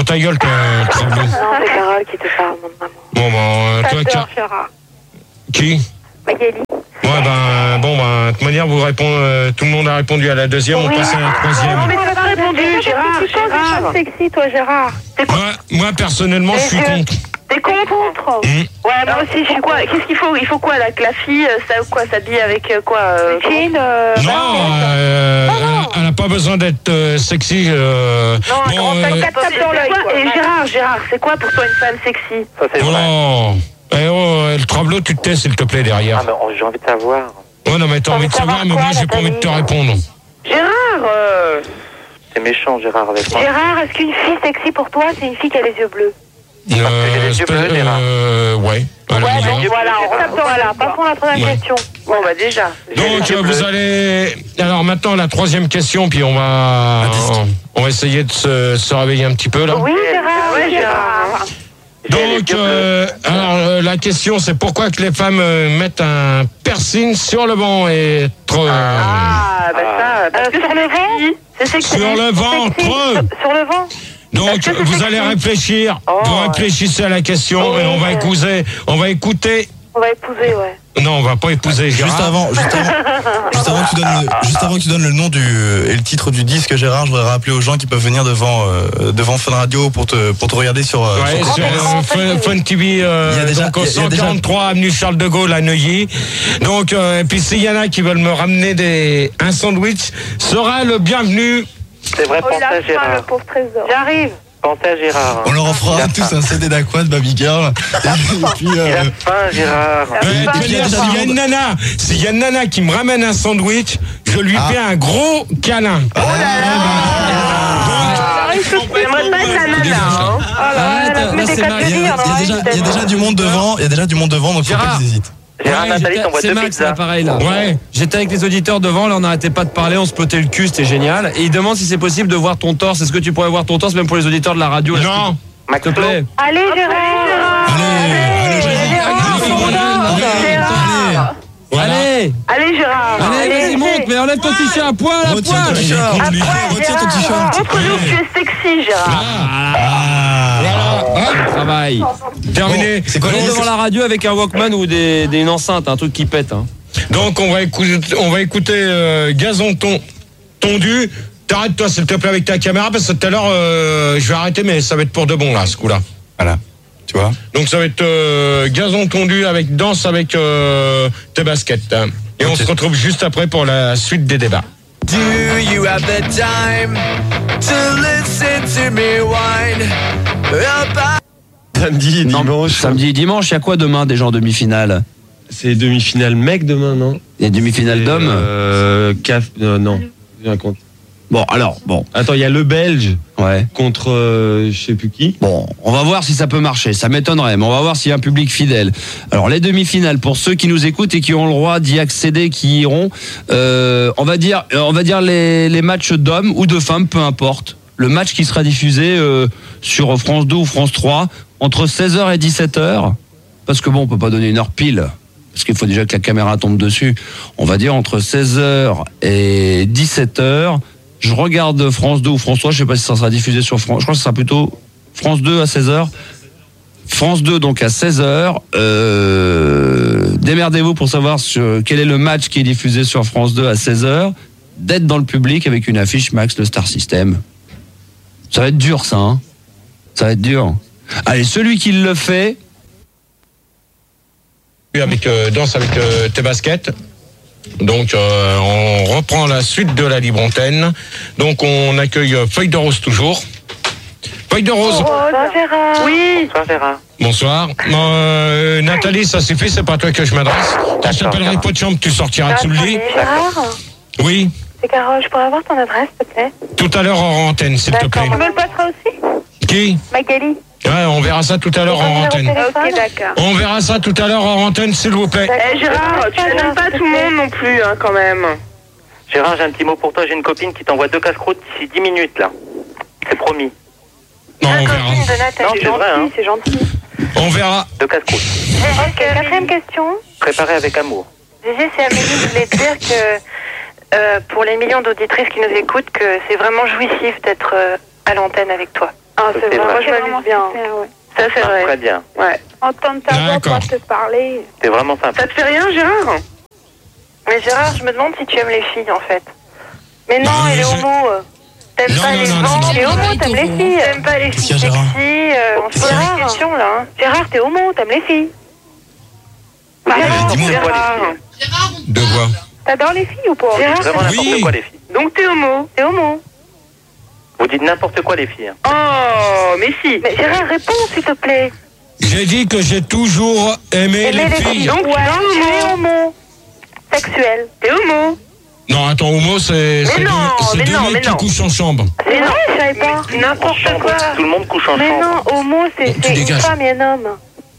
ta gueule, toi, Tremblot. Non, c'est Carole qui te parle, mon maman. Bon, ben, euh, toi, J'adore Car- Gérard. qui Magali. Ouais, ben, bon, ben, de toute manière, vous répondez, euh, tout le monde a répondu à la deuxième, on passe à la troisième. Non, mais tu n'as pas répondu, Gérard. Gérard. C'est sexy, toi, Gérard. Moi, moi, personnellement, je suis contre. T'es contre? Mmh. Ouais, moi aussi, je suis quoi? Qu'est-ce qu'il faut? Il faut quoi, là? Que la fille, euh, ça, quoi, s'habille avec euh, quoi? euh, Jean, euh, Non, euh, elle n'a pas besoin d'être euh, sexy. Euh, Non, un bon, grand euh, tape tape dans l'œil, quoi. Et Gérard, Gérard, c'est quoi pour toi une femme sexy? Ça, c'est oh vrai. non. Eh oh, le Tremblot, tu te tais, s'il te plaît, derrière. Ah, mais oh, j'ai envie de savoir. Oh non, mais t'as envie de savoir, mais moi, j'ai pas envie de te répondre. Gérard, euh... C'est méchant, Gérard, avec moi. Gérard, est-ce qu'une fille sexy pour toi, c'est une fille qui a les yeux bleus? que j'ai des yeux c'est- bleus, Gérard. euh, ouais. À la Ouais, rigueur. donc voilà, on tape dans la. Passons à la première Ouais. question. Bon, bah, déjà. Donc, euh, vous allez. Alors, maintenant, la troisième question, puis on va. Un disque. On va essayer de se, se réveiller un petit peu, là. Oui, Gérard, Ouais, oui, Gérard. J'ai les Donc, yeux bleus. euh, alors, euh, la question, c'est pourquoi que les femmes euh, mettent un piercing sur le ventre? Ah, bah ça, parce Euh, que sur c'est le sexy. C'est sexy. Sur le Sexy. ventre. Sur, sur le vent. Donc, Est-ce que c'est vous sexy? allez réfléchir. Oh, vous ouais. réfléchissez à la question Oh, et on va ouais. écouter. On va écouter. On va épouser, ouais. Non, on va pas épouser Gérard. Juste avant, juste avant, juste avant que tu donnes le, juste avant que tu donnes le nom du et le titre du disque, Gérard, je voudrais rappeler aux gens qui peuvent venir devant euh, devant Fun Radio pour te pour te regarder sur. euh, Ouais, sur- sur écran, euh, Fun, Fun T V, euh, Il y a déjà- donc au il y a- il y a déjà- cent quarante-trois avenue Charles de Gaulle à Neuilly. Donc, euh, et puis s'il y en a qui veulent me ramener des un sandwich, sera le bienvenu. C'est vrai, Oh, il pensez a à faim, le Gérard. pauvre trésor. J'arrive. Pensez à Gérard. On leur offrera Il a tous faim. un C D d'Aquad, Baby Girl. Et puis, Il a euh, faim, Gérard. Ouais, puis, il y a c'est-à-dire, déjà s'il y a du une monde. nana, s'il y a une nana qui me ramène un sandwich, je lui Ah. fais un gros câlin. J'aimerais pas être la nana, hein. Arrête, là, là, mais c'est des cas de Max. il y a, il y a délire, non, déjà, il y a évidemment. déjà du monde devant, il y a déjà du monde devant, donc faut pas Gérard. qu'ils hésitent. Gérard, Ouais, Nathalie j'étais- t'envoie c'est deux Max, là, pizzas. pareil, là. Ouais. J'étais avec les auditeurs devant, là, on n'arrêtait pas de parler, on se potait le cul, c'était génial. Et il demande si c'est possible de voir ton torse. Est-ce que tu pourrais voir ton torse, même pour les auditeurs de la radio là, Non. s'il te plaît. Allez, Gérard. Allez, allez, Gérard. Gérard. Voilà. Allez, Allez, Gérard. allez, vas-y, monte, mais enlève ton t-shirt à poil, à Retiens ton poil. t-shirt. Retiens ton t-shirt. Montre-nous que tu es sexy, Gérard. Ah. Voilà. Hop, Travail. terminé. Bon, c'est quoi Allez le devant la radio avec un Walkman ou des, des, une enceinte, un truc qui pète. Hein. Donc on va écouter, on va écouter euh, Gazon ton, tondu. T'arrêtes toi s'il te plaît avec ta caméra parce que tout à l'heure euh, je vais arrêter mais ça va être pour de bon là ce coup-là. Voilà. Tu vois. Donc ça va être euh, Gazon tondu avec danse avec euh, tes baskets. Hein. Et on Ok. se retrouve juste après pour la suite des débats. Do you have the time to listen to me whine about Samedi et Non, dimanche. samedi et dimanche, il y a quoi demain déjà en demi-finale? C'est demi-finale mec demain, non? Il y a demi-finale Et, d'hommes. euh, caf... euh, non. J'ai un compte. Bon, alors, bon, Attends, il y a le Belge ouais. contre euh, je sais plus qui. Bon, on va voir si ça peut marcher. Ça m'étonnerait, mais on va voir s'il y a un public fidèle. Alors, les demi-finales, pour ceux qui nous écoutent et qui ont le droit d'y accéder, qui iront, euh, on va dire, on va dire les, les matchs d'hommes ou de femmes, peu importe. Le match qui sera diffusé euh, sur France deux ou France trois entre seize heures et dix-sept heures. Parce que bon, on peut pas donner une heure pile. Parce qu'il faut déjà que la caméra tombe dessus. On va dire entre seize heures et dix-sept heures. Je regarde France deux ou France trois, je sais pas si ça sera diffusé sur France. Je crois que ce sera plutôt France deux à seize heures. France deux donc à seize heures. Euh, démerdez-vous pour savoir sur quel est le match qui est diffusé sur France deux à seize heures. D'être dans le public avec une affiche Max le Star System. Ça va être dur ça, hein. Ça va être dur. Allez, celui qui le fait, Avec euh, danse avec euh, tes baskets. Donc euh, on reprend la suite de la libre antenne. Donc on accueille euh, Feuille de Rose toujours. Feuille de Rose. Bonsoir, Gérard. Oui. Bonsoir, Gérard. Bonsoir. Euh, Nathalie, ça suffit, c'est pas à toi que je m'adresse. Je t'appellerai pas de chambre, tu sortiras dessous le lit. Gérard. Oui, C'est Carole, je pourrais avoir ton adresse, s'il te plaît? tout à l'heure en antenne, s'il te D'accord. plaît. Tu me le passeras aussi? Qui? Magali. Ouais, on verra ça tout à l'heure en antenne. Ok, d'accord. On verra ça tout à l'heure en antenne, s'il vous plaît. Eh, Gérard, tu n'aimes pas tout le monde non plus, hein, quand même. Gérard, j'ai un petit mot pour toi. J'ai une copine qui t'envoie deux casse-croûtes d'ici dix minutes, là. C'est promis. Non, on Copine verra. de Nathalie, Non, c'est vrai, hein. c'est gentil. On verra. Deux casse-croûtes. Ok, quatrième question. Préparé avec amour. Gégé, c'est Amélie, je voulais te dire que euh, pour les millions d'auditrices qui nous écoutent, que c'est vraiment jouissif d'être euh, à l'antenne avec toi. Ah, c'est C'est vrai, vrai. moi je m'amuse bien. Ça, c'est vrai. Très bien. Ouais. Entendre ta voix D'accord. pour te parler. C'est vraiment sympa. Ça te fait rien, Gérard? Mais Gérard, je me demande si tu aimes les filles, en fait. Mais non, Bah, il est je- homo. T'aimes Non, pas non, les non, gens, non, t'es non. homo, t'aimes les filles. T'aimes pas les Qu'est-ce filles qu'il y a, Gérard sexy. euh, On se pose Gérard la question, là. hein. Gérard, t'es homo, t'aimes les filles. Bah Ouais, non, dis-moi. C'est quoi Gérard. les filles De quoi? T'adores les filles ou pas? Gérard, Vraiment Oui. n'importe quoi les filles. donc t'es homo. T'es homo. Vous dites n'importe quoi les filles. Oh, mais si. Mais Gérard, réponds, s'il te plaît. J'ai dit que j'ai toujours aimé les filles. Donc, ouais, tu es homo. Sexuel. T'es homo. Non, attends, homo, c'est c'est Mais deux, non, c'est mais deux non, mecs mais qui non. couchent en chambre. Mais non, je savais pas. En N'importe chambre, quoi. tout le monde couche en Mais chambre. non, homo, c'est Tu c'est une dégages. femme et un homme.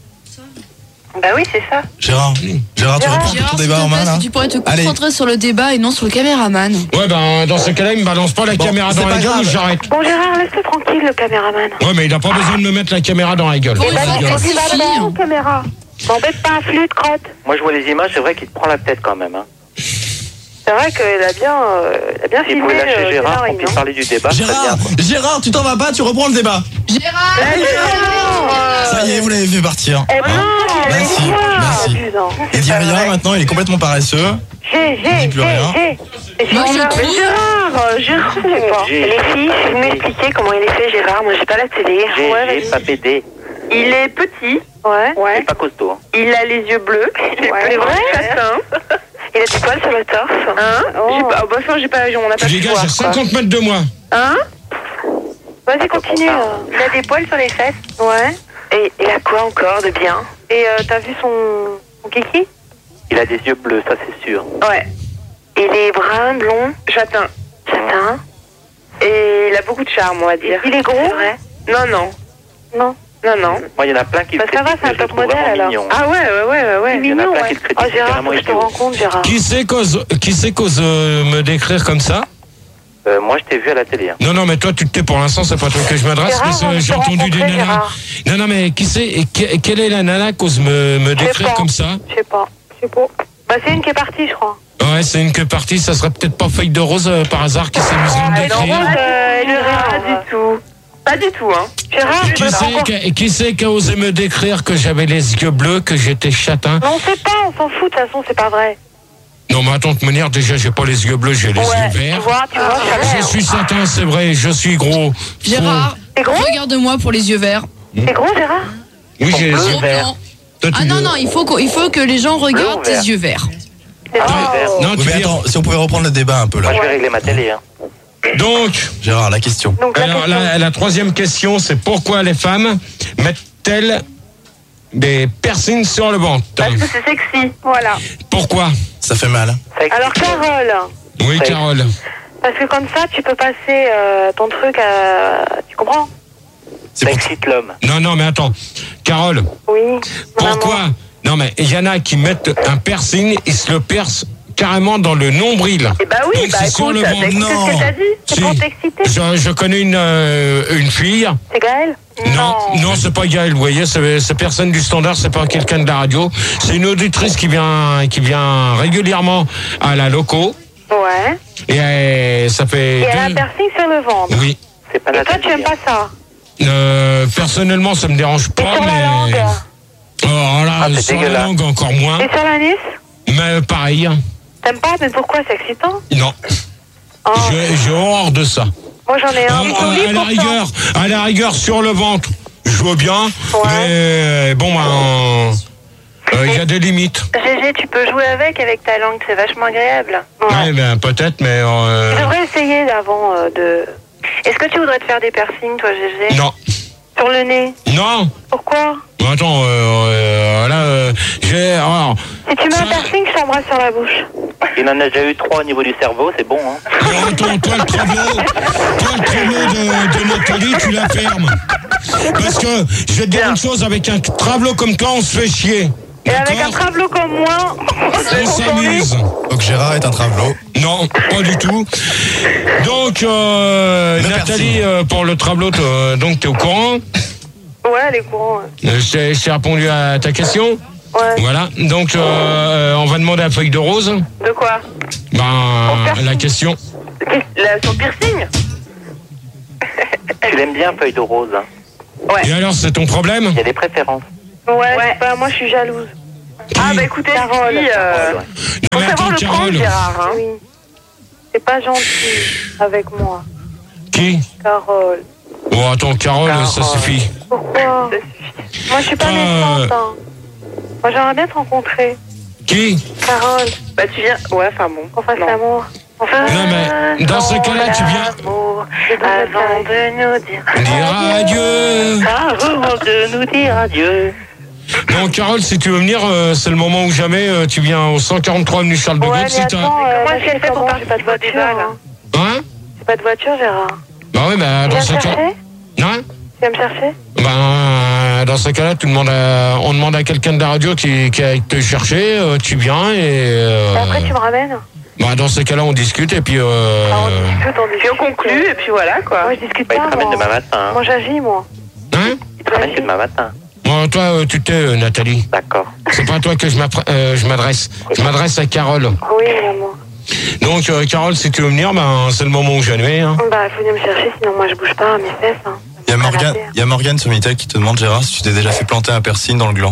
Bah oui, c'est ça. Gérard, Gérard, tu Gérard, reprends ton Gérard, s'il débat te en main plaît, là si tu pourrais te Allez. concentrer sur le débat et non sur le caméraman. Ouais, ben, dans ce cas-là, il me balance pas la Bon, caméra c'est dans pas la gueule grave. ou j'arrête. Bon, Gérard, laisse-le tranquille, le caméraman. Ouais, mais il a pas besoin de me mettre la caméra dans la gueule. Bon, Dans la il va- gueule. c'est va fini, dedans, hein. caméra. M'embête pas, flûte, crotte. Moi je vois les images, c'est vrai qu'il te prend la tête quand même. Hein. C'est vrai qu'elle a bien, euh, elle a bien S'il filmé. pouvait lâcher euh, Gérard Gérard, pour puisse non parler du débat, c'est Gérard, bien. quoi. Gérard, tu t'en vas pas, tu reprends le débat. Gérard Eh, Gérard, euh, Ça y est, vous l'avez fait partir. Eh ben, Hein il a Merci, dit quoi, merci. abusant. Il dit rien maintenant, il est complètement paresseux. J'ai, Il j'ai, dit plus rien. j'ai, j'ai. Moi, je Mais trouve- Gérard, euh, Gérard, je sais pas. J'ai- Les filles, je vais vous m'expliquer comment il est fait, Gérard. Moi, j'ai pas la télé. G Ouais, G, vas-y. pas P D. Il est petit. Ouais. C'est Ouais. pas costaud. Hein. Il a les yeux bleus. Il Ouais. est vrai, chassin. Il a du poil sur le torse. Hein J'ai pas, oh, bah ça, j'ai pas, on n'a pas Tu pu dégages voir, à quoi. cinquante mètres de moi. Hein Vas-y, continue. Il a des poils sur les fesses. Ouais. Et il a quoi encore de bien? Et euh, t'as vu son, son kiki? Il a des yeux bleus, ça c'est sûr. Ouais. Il est brun, blond, châtain. Châtain. Et il a beaucoup de charme, on va dire. Il est gros? Non, non. Non. Non, non. Moi, il y en a plein qui le Bah, ça va, critiquent, c'est un mais je le top trouve modèle, vraiment alors. mignon. Ah ouais, ouais, ouais, ouais. ouais. Il y en a Mignon, plein ouais. qui le critiquent, Oh, c'est Gérard, vraiment faut que je te idiot. rencontre, Gérard. Qui c'est qu'ose qui c'est qu'ose euh, me décrire comme ça? Euh, moi, je t'ai vu à la télé. Hein. Non, non, mais toi, tu te tais pour l'instant, c'est pas toi que je m'adresse, Gérard, parce on que veut j'ai te entendu des rencontrer, nanas. Gérard. Non, non, mais qui c'est, et que- quelle est la nana qu'ose me, me Je sais décrire pas. comme ça? Je sais pas. Je sais pas. Bah, c'est une qui est partie, je crois. Ouais, c'est une que partie, ça serait peut-être pas Feuille de Rose euh, par hasard qui s'amuserait à me décrire. Euh, elle pas du tout. Pas du tout, hein. Gérard, je Qui veux c'est encore- qui, qui c'est qui a osé me décrire que j'avais les yeux bleus, que j'étais châtain? Mais on sait pas, on s'en fout, de toute façon, c'est pas vrai. Non, mais attends, de manière, déjà, j'ai pas les yeux bleus, j'ai les Ouais, yeux tu verts. vois, tu vois, ça Je suis châtain, c'est vrai, je suis gros. Gérard, T'es gros? regarde-moi pour les yeux verts. T'es gros, Gérard? Oui, j'ai les yeux Non, verts. non. Toi, tu Ah non, veux- non, il faut, que, il faut que les gens regardent ou tes vert yeux verts. C'est Ah, vrai. vert. Non, Oui, tu mais viens- attends, si on pouvait reprendre le débat un peu Moi, là. je vais régler ma télé. Hein. Donc, Gérard, la question. Donc, la alors, question. la, la troisième question, c'est pourquoi les femmes mettent-elles des piercings sur le ventre? Parce que c'est sexy, voilà. Pourquoi? Ça fait mal. Alors, Carole, Oui, Ouais. Carole. parce que comme ça, tu peux passer euh, ton truc à... Tu comprends? C'est Ça pour excite l'homme. Non, non, mais attends. Carole, Oui. pourquoi? Maman. Non, mais il y en a qui mettent un piercing, ils se le percent carrément dans le nombril. Eh bah oui, Donc, bah c'est sur écoute, le t'as ventre. écouté Non. ce que t'as dit? C'est Si. pour t'exciter? Je, je connais une, euh, une fille. C'est Gaël? Non, non, c'est pas Gaël, vous voyez, c'est c'est personne du standard, c'est pas quelqu'un de la radio. C'est une auditrice qui vient, qui vient régulièrement à la loco. Ouais. Et euh, ça fait Et elle a un deux... piercing sur le ventre. Oui. C'est pas Et toi, Nathalie. tu aimes pas ça? Euh, personnellement, ça me dérange Et pas, sur la mais... langue? Oh là, Ah, c'est sur la dégueulasse. langue encore moins. Et sur l'anus? Mais pareil. T'aimes pas? Mais pourquoi? C'est excitant? Non, Oh. j'ai j'ai horreur de ça. Moi, j'en ai un. Euh, euh, à la rigueur, à la rigueur sur le ventre, je vois bien, mais bon, ben, euh, il y a des limites. Gégé, tu peux jouer avec, avec ta langue, c'est vachement agréable. Ouais, ben peut-être, mais euh, Tu devrais essayer d'avant euh, de... Est-ce que tu voudrais te faire des piercings, toi, Gégé? non, Sur le nez? non. Pourquoi? Attends, euh, euh, là, euh, j'ai, alors, Si tu mets un Ça- piercing, je t'embrasse sur la bouche. Il en a déjà eu trois au niveau du cerveau, c'est bon. Hein. alors, attends, toi le travelot, toi le travelot de, de Nathalie, tu la fermes. Parce que je vais te dire une chose, avec un travelot comme toi, on se fait chier. Et avec un D'accord? travelot comme moi, On s'amuse. Donc Gérard est un travelot. Non, pas du tout. Donc, euh, Le Nathalie, piercing. euh, pour le travelot, euh, donc t'es au courant. Ouais, elle est courant. Ouais. Euh, J'ai j'ai répondu à ta question. Ouais. Voilà. Donc, euh, on va demander à Feuille de Rose. De quoi? Ben, la question. La, son piercing? Tu l'aimes bien, feuille de rose. Hein. Ouais. Et alors, c'est ton problème? Il y a des préférences. Ouais, ouais. Bah, moi je suis jalouse. Ah bah écoutez, Carole, si, euh, Non, faut mais savoir attends, le prendre, Carole. Gérard. Hein. Oui. C'est pas gentil avec moi. Qui? Carole. Bon, attends, Carole, Carole. ça suffit. Pourquoi? Moi je suis pas Euh. méchante. Hein. Moi j'aimerais bien te rencontrer. Qui? Carole, Bah tu viens. Ouais, enfin bon. qu'on fasse Non. l'amour. Enfin, Non, mais dans ce cas-là, tu viens L'amour, avant de nous dire. dire adieu. Avant de nous dire adieu. Non, Carole, si tu veux venir, euh, c'est le moment ou jamais. euh, tu viens au cent quarante-trois avenue Charles de Gaulle. ouais, mais si t'as- attends, euh, Comment moi, est-ce qu'elle j'ai fait pour comment, partir j'ai pas de au voiture. débat, là Hein. Hein? J'ai pas de voiture, Gérard. Bah oui, bah Tu dans viens ce me cas. chercher? Hein? Tu viens me chercher? Ben, euh, dans ce cas-là, tu demandes à- on demande à quelqu'un de la radio qui, qui aille te chercher, euh, tu viens et. euh, Et après tu me ramènes? bah, dans ce cas-là, on discute et puis. Euh, Ah, on discute, on discute. Puis on conclut, et puis voilà, quoi. Moi je discute Bah, il pas, te ramène moi. demain matin. Hein. Moi j'agis, moi. hein? Il te ramène demain matin. Bon, toi, euh, tu t'es, euh, Nathalie. D'accord. C'est pas à toi que je m'appre- euh, je m'adresse. Je m'adresse à Carole. Oui, maman. Donc, euh, Carole, si tu veux venir, ben, c'est le moment où jamais. Hein. Bah, il faut venir me chercher, sinon moi je bouge pas mes fesses. Hein. Il y a Pas la Morgane, terre. il y a Morgane sur Minitel qui te demande, Gérard, si tu t'es déjà fait planter un piercing dans le gland.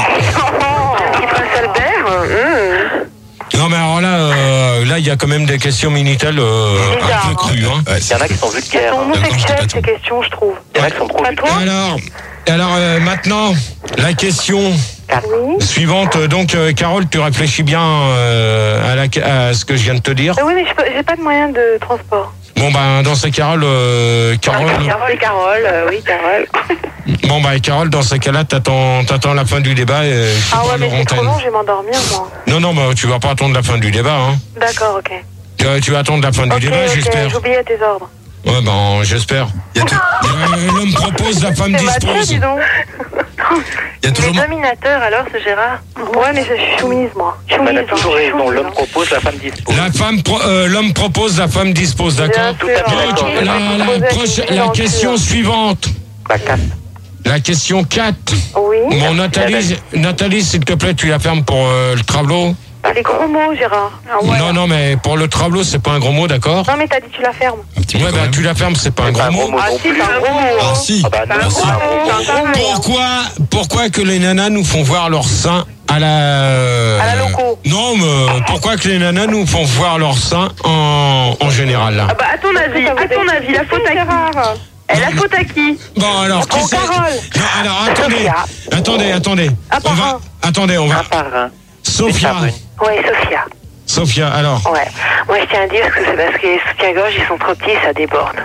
Petit prince Albert. hum. Non, mais alors là, euh, là, il y a quand même des questions Minitel euh, un peu crues. Hein. Ouais, Il y en a qui sont Elles vulgaires. sont hein. homosexuelles ces questions, je trouve. Il y en a qui sont trop Pas vulgaires. toi? Alors, alors euh, maintenant, la question Oui. suivante. Donc, euh, Carole, tu réfléchis bien euh, à, la, à ce que je viens de te dire. Euh, oui, mais je peux- j'ai pas de moyen de transport. Bon, ben, dans ces Carole, euh, Carole. Carole, Carole, euh, oui, Carole. Bon, bah, Carole, dans ces cas-là, t'attends, t'attends la fin du débat et je Ah ouais, parle mais en c'est trop antenne. long, je vais m'endormir, moi. Non, non, bah, tu vas pas attendre la fin du débat. Hein. D'accord, ok. Tu, tu vas attendre la fin du Ok, débat, ok, j'espère. j'oubliais tes ordres. Ouais, ben, j'espère. Il y a, tout- Euh, L'homme propose, la femme C'est Mathieu, dispose. dis donc. il y a toujours. Il est dominateur, alors, ce Gérard. Ouais, mais je suis soumise, moi. Elle Soumise, a hein, toujours je suis raison. soumise, L'homme hein. propose, la femme dispose. La femme, pro- euh, l'homme propose, la femme dispose, d'accord? Bien Tout à fait sûr, d'accord. hein. La, Je la, posais une prochaine- question la dans le question cul, suivante. Bah, quatre. La question quatre. hein. Oui. Bon, Nathalie, Nathalie, s'il te plaît, tu la fermes pour euh, le tableau. Les gros mots, Gérard. Ah ouais. Non, non, mais pour le tableau, c'est pas un gros mot, d'accord? Non, mais t'as dit tu la fermes. Un petit peu Ouais, quand bah, même. tu la fermes, c'est pas un C'est gros pas un gros mot. mot Ah non si, plus. c'est un gros mot. Ah hein. si. Ah bah non. Ah, si. C'est un gros mot. Pourquoi, pourquoi que les nanas nous font voir leur sein à la... À la loco. Non, mais pourquoi que les nanas nous font voir leur sein en, en général, là? Ah bah, à ton avis, à ton avis, la faute à qui? Elle a faute à qui? Bon, alors, qui Oh, c'est? Carole. Non, alors, attendez, Sophia. attendez, attendez. Un par On va, un. attendez, on Un va... par un. Sophia, Une par une. Ouais, Sophia. Sophia, alors... Ouais. Moi, je tiens à dire que c'est parce que les soutiens-gorge, ils sont trop petits, ça déborde.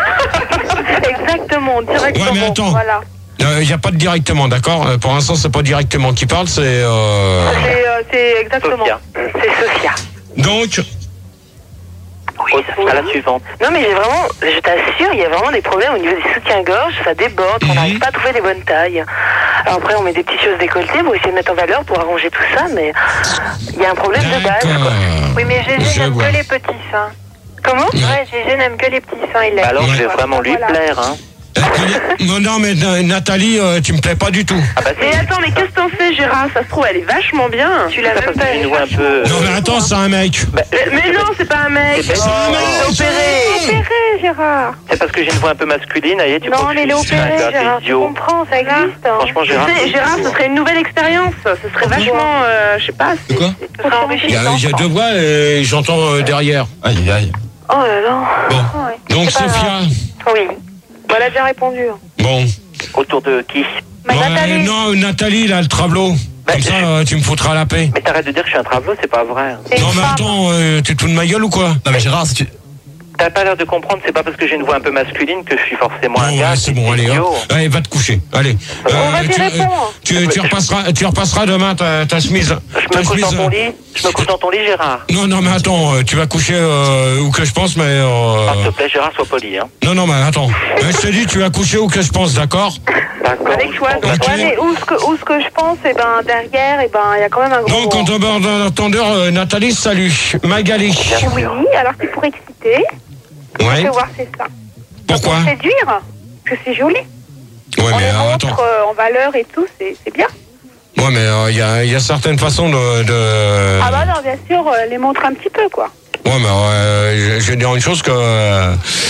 Exactement, directement. Ouais, mais attends. Voilà. Il n'y a pas de directement, d'accord? Euh, Pour l'instant, c'est pas directement qui parle, c'est... euh, C'est, euh, c'est exactement. Sophia. C'est Sophia. Donc, À la suivante. Non, mais j'ai vraiment, je t'assure, il y a vraiment des problèmes au niveau des soutiens-gorge, ça déborde, on n'arrive pas à trouver les bonnes tailles. Alors après, on met des petites choses décolletées pour essayer de mettre en valeur, pour arranger tout ça, mais il y a un problème de base, d'accord. quoi. Oui, mais Gégé Je n'aime vois. que les petits seins. Comment? Ouais, Gégé n'aime que les petits seins, il Bah l'aime. alors, je vais Voilà. vraiment lui Voilà. plaire. Hein. euh, non, non, mais euh, Nathalie, euh, tu me plais pas du tout. Ah bah Mais si. attends, mais qu'est-ce que t'en sais, Gérard? Ça se trouve, elle est vachement bien. Tu l'as Ça, même parce pas que je vu. vois un peu. Non, mais attends, c'est un mec. Mais, mais non, c'est pas un mec. C'est Oh, pas un il est mec. opéré. Opéré, Gérard. C'est parce que j'ai une voix un peu masculine, allez, tu Non, crois que mais il je est suis opéré, un gars, Gérard, t'es tu idiot. comprends, ça existe. hein. Franchement, Tu Gérard. sais, Gérard, ce serait une nouvelle expérience. Ce serait vachement, euh, je sais pas. c'est- quoi? c'est- ce serait Il y a, enrichissant. il y a deux voix et j'entends euh, derrière. Aïe, aïe. Oh là là. Bon. Ouais. Donc, C'est pas Sophia. grave. Oui. Bon, elle a déjà répondu. Bon. Autour de qui? Mais Ouais, Nathalie. non, Nathalie, là, le tableau. Bah, Comme ça, je- euh, tu me foutras la paix. Mais t'arrêtes de dire que je suis un travelot, c'est pas vrai. C'est Non, une mais femme. attends, euh, tu te fous de ma gueule ou quoi? Non mais Gérard, si tu... T'as pas l'air de comprendre, c'est pas parce que j'ai une voix un peu masculine que je suis forcément Bon, un gars. ouais, c'est qui bon, est allez, idiot. hein. Allez, va te coucher. Allez. On va t'y tu, répondre. tu, tu, repasseras, tu repasseras demain ta, ta chemise. Je Ta me couche dans chemise, ton euh, lit. Je me couche dans ton lit, Gérard. Non, non, mais attends, euh, tu vas coucher euh, où que je pense, mais... euh, Ah, s'il te plaît, Gérard, sois poli. Hein. Non, non, mais attends. Euh, je te dis, tu vas coucher où que je pense, d'accord? D'accord. Avec toi, Bon, donc. Ouais, mais où ce que, où ce que je pense, eh ben, derrière, eh ben, il y a quand même un gros. Donc, quand on bord d'un entendeur, euh, Nathalie, salut. Magali. Oui, alors c'est pour exciter. Ouais. Je vais voir, c'est ça. Pourquoi? Pour séduire, parce que c'est joli. Ouais, On mais les euh, montre attends. euh, en valeur et tout, c'est c'est bien. Ouais, mais il y, a, y a certaines façons de... de... Ah bah non, bien sûr, euh, les montre un petit peu, quoi. Ouais, mais euh, je, je vais dire une chose que... euh,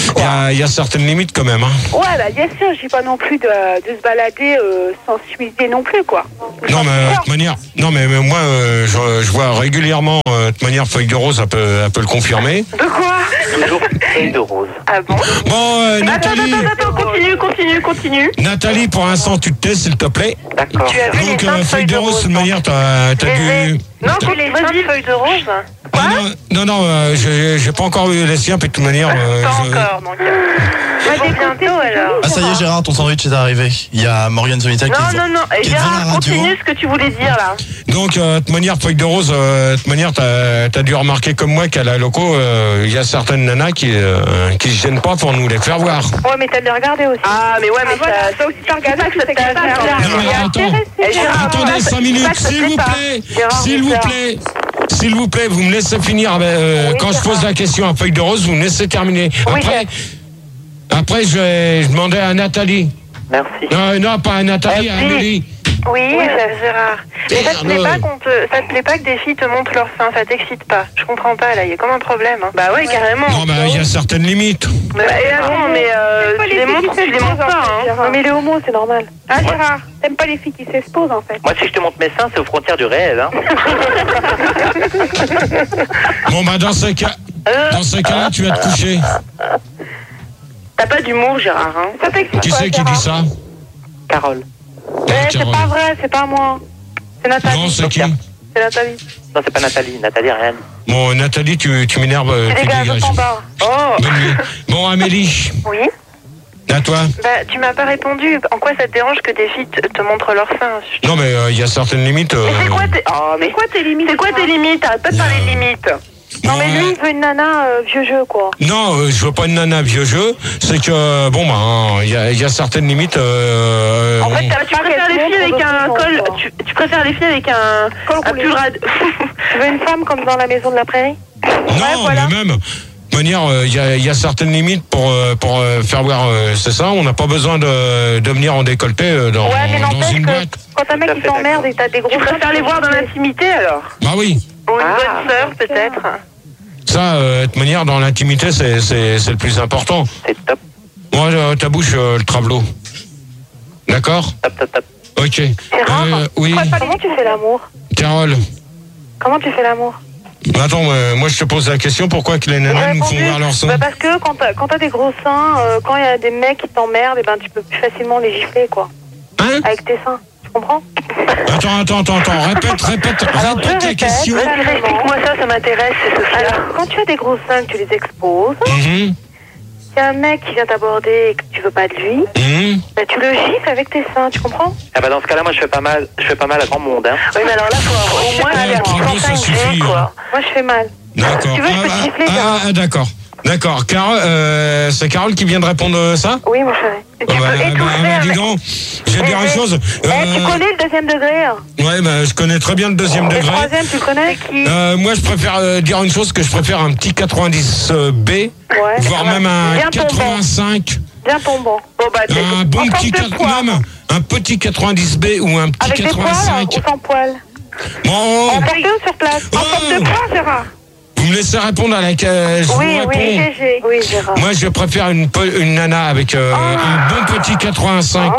Il y a, il y a certaines limites quand même. Hein. Ouais, bah bien sûr, je dis pas non plus de, de se balader euh, sans s'huiser non plus, quoi. Non, mais de toute manière, non, mais, mais moi, euh, je, je vois régulièrement, euh, de toute manière, Feuille de Rose, elle peut, elle peut le confirmer. De quoi? Toujours Feuille de Rose. Ah bon? Bon, euh, Attends, Nathalie. attends, attends, continue, continue, continue. Nathalie, pour l'instant, tu te tais, s'il te plaît. D'accord. Tu as vu Donc, les seins euh, de Feuille de Rose, de toute manière, t'as, t'as Les- dû. Non, tu les seins de feuilles de rose? Ah, non, non, non, euh, j'ai, j'ai pas encore eu les siens, puis de toute manière. Euh, Pas je- encore, donc. Allez, bientôt alors. Ah ça y est Gérard, ton sandwich est arrivé. Il y a Morgane Zomita qui Non, est non, non. Et qui est devant la Gérard, radio. continue ce que tu voulais dire là. Donc, euh, de toute manière, Feuille de Rose, euh, de toute manière, t'as, t'as dû remarquer comme moi qu'à la loco, il y a certaines nanas qui, euh, qui se gênent pas pour nous les faire voir. Ouais, mais t'as bien regardé aussi. Ah, mais ouais, mais ça, ça aussi t'as regardé, que ça t'a Non, mais attends, attendez cinq minutes, s'il vous plaît, s'il vous plaît. S'il vous plaît, vous me laissez finir. Euh, Oui, quand je pose la question à Feuille de Rose, vous me laissez terminer. Oui, Après, après je vais demander à Nathalie. Merci. Non, non, pas à Nathalie, à Merci. Amélie. Oui, Gérard. Mais ça te plaît Merde. pas qu'on te, ça te plaît pas que des filles te montrent leurs seins, ça t'excite pas. Je comprends pas là, il y a comme un problème. Hein. Bah ouais, carrément. Non, mais il y a certaines limites. Bah, et attends, mais euh, tu les montres, tu les montres pas, hein. Non, mais les homos, c'est normal. Ah, Gérard, t'aimes pas les filles qui s'exposent en fait. Moi, si je te montre mes seins, c'est aux frontières du réel. Hein. Bon, bah, dans ce cas, dans ce cas-là, tu vas te coucher. T'as pas d'humour, Gérard, hein. Ça t'excite Qui pas, c'est qui Gérard? dit ça? Carole. Eh, c'est Carole. pas vrai, c'est pas moi. C'est Nathalie. Non, c'est qui? C'est Nathalie. Non, c'est pas Nathalie. Nathalie, rien. Bon, Nathalie, tu, tu m'énerves, euh, C'est tu des gars dégages. en bas. Oh. Bonne nuit. Bon, Amélie, Oui. à toi. Bah, tu m'as pas répondu. En quoi ça te dérange que des filles te, te montrent leurs seins? Non, mais euh, il y a certaines limites. euh, Mais c'est quoi tes... Oh, mais quoi tes limites? C'est quoi tes limites? Arrête pas de parler de limites. Non, mais ouais. lui, il veut une nana euh, vieux jeu, quoi. Non, euh, je veux pas une nana vieux jeu. C'est que, euh, bon, bah, il y a, il y a certaines limites. Euh, En fait, on- t'as- tu préfères les filles avec un col... Tu, tu préfères les filles avec un... Un pull rad... Tu veux une femme comme dans La Maison de la Prairie? non, voilà. mais même. De manière, il y, a, y a certaines limites pour, euh, pour euh, faire voir, euh, c'est ça, on n'a pas besoin de, de venir en décolleté euh, dans, Ouais, mais dans n'empêche une que boîte. quand un mec il t'emmerde et t'as des gros... Tu préfères les voir dans l'intimité, alors? Bah oui, Ou une bonne sœur, peut-être? ça, euh, de toute manière, dans l'intimité, c'est, c'est, c'est le plus important. C'est top. Moi, euh, ta bouche, euh, le travelot. D'accord? Top, top, top. Ok. rare. Euh, oui, Comment tu fais l'amour? Carole. Comment tu fais l'amour? Attends, euh, moi je te pose la question, pourquoi que les nanas nous font voir leur son? Bah parce que quand t'as, quand t'as des gros seins, euh, quand il y a des mecs qui t'emmerdent, et ben tu peux plus facilement les gifler, quoi. Hein? Avec tes seins, tu comprends? Attends, attends, attends, attends, répète, répète, Alors, répète je la question. Explique-moi ça, ça m'intéresse, c'est Sophia. Alors, quand tu as des gros seins, que tu les exposes, Mhm, il y a un mec qui vient t'aborder et que tu veux pas de lui, mhm. bah tu le gifles avec tes seins, tu comprends? Ah bah dans ce cas-là, moi, je fais pas mal, je fais pas mal à grand monde. Hein. Oui, mais alors là, faut avoir au moins Ouais, un Travelot, ça suffit, quoi. Moi, je fais mal. D'accord. Tu veux, je peux te Ah, gifler, ah, Gérard. ah, d'accord. D'accord. Carole, euh, c'est Carole qui vient de répondre euh, ça? Oui, mon chéri. Tu Oh, bah, peux bah, étouffer bah, un dis mec. donc, je vais te dire Eh, une eh, chose. Eh, tu Euh, connais le deuxième degré, hein? ouais, bah, je connais très bien le deuxième Et le degré. troisième, tu le connais? Qui? Euh, moi, je préfère euh, dire une chose, que je préfère un petit quatre-vingt-dix B, Ouais. voire même un Bien tombant. quatre-vingt-cinq. Bien tombant. Bon, bah, t'es- Un bon en petit forme de quatre- poids. même un petit quatre-vingt-dix B ou un petit Avec des poils quatre-vingt-cinq. ou sans poils? Bon, En porté ou sur place? En Oh. forme de poids, Gérard? vous me laissez répondre à la question. Oui, oui, G G. Oui, Gérard. Moi, je préfère une, pe- une nana avec euh, un bon petit quatre-vingt-cinq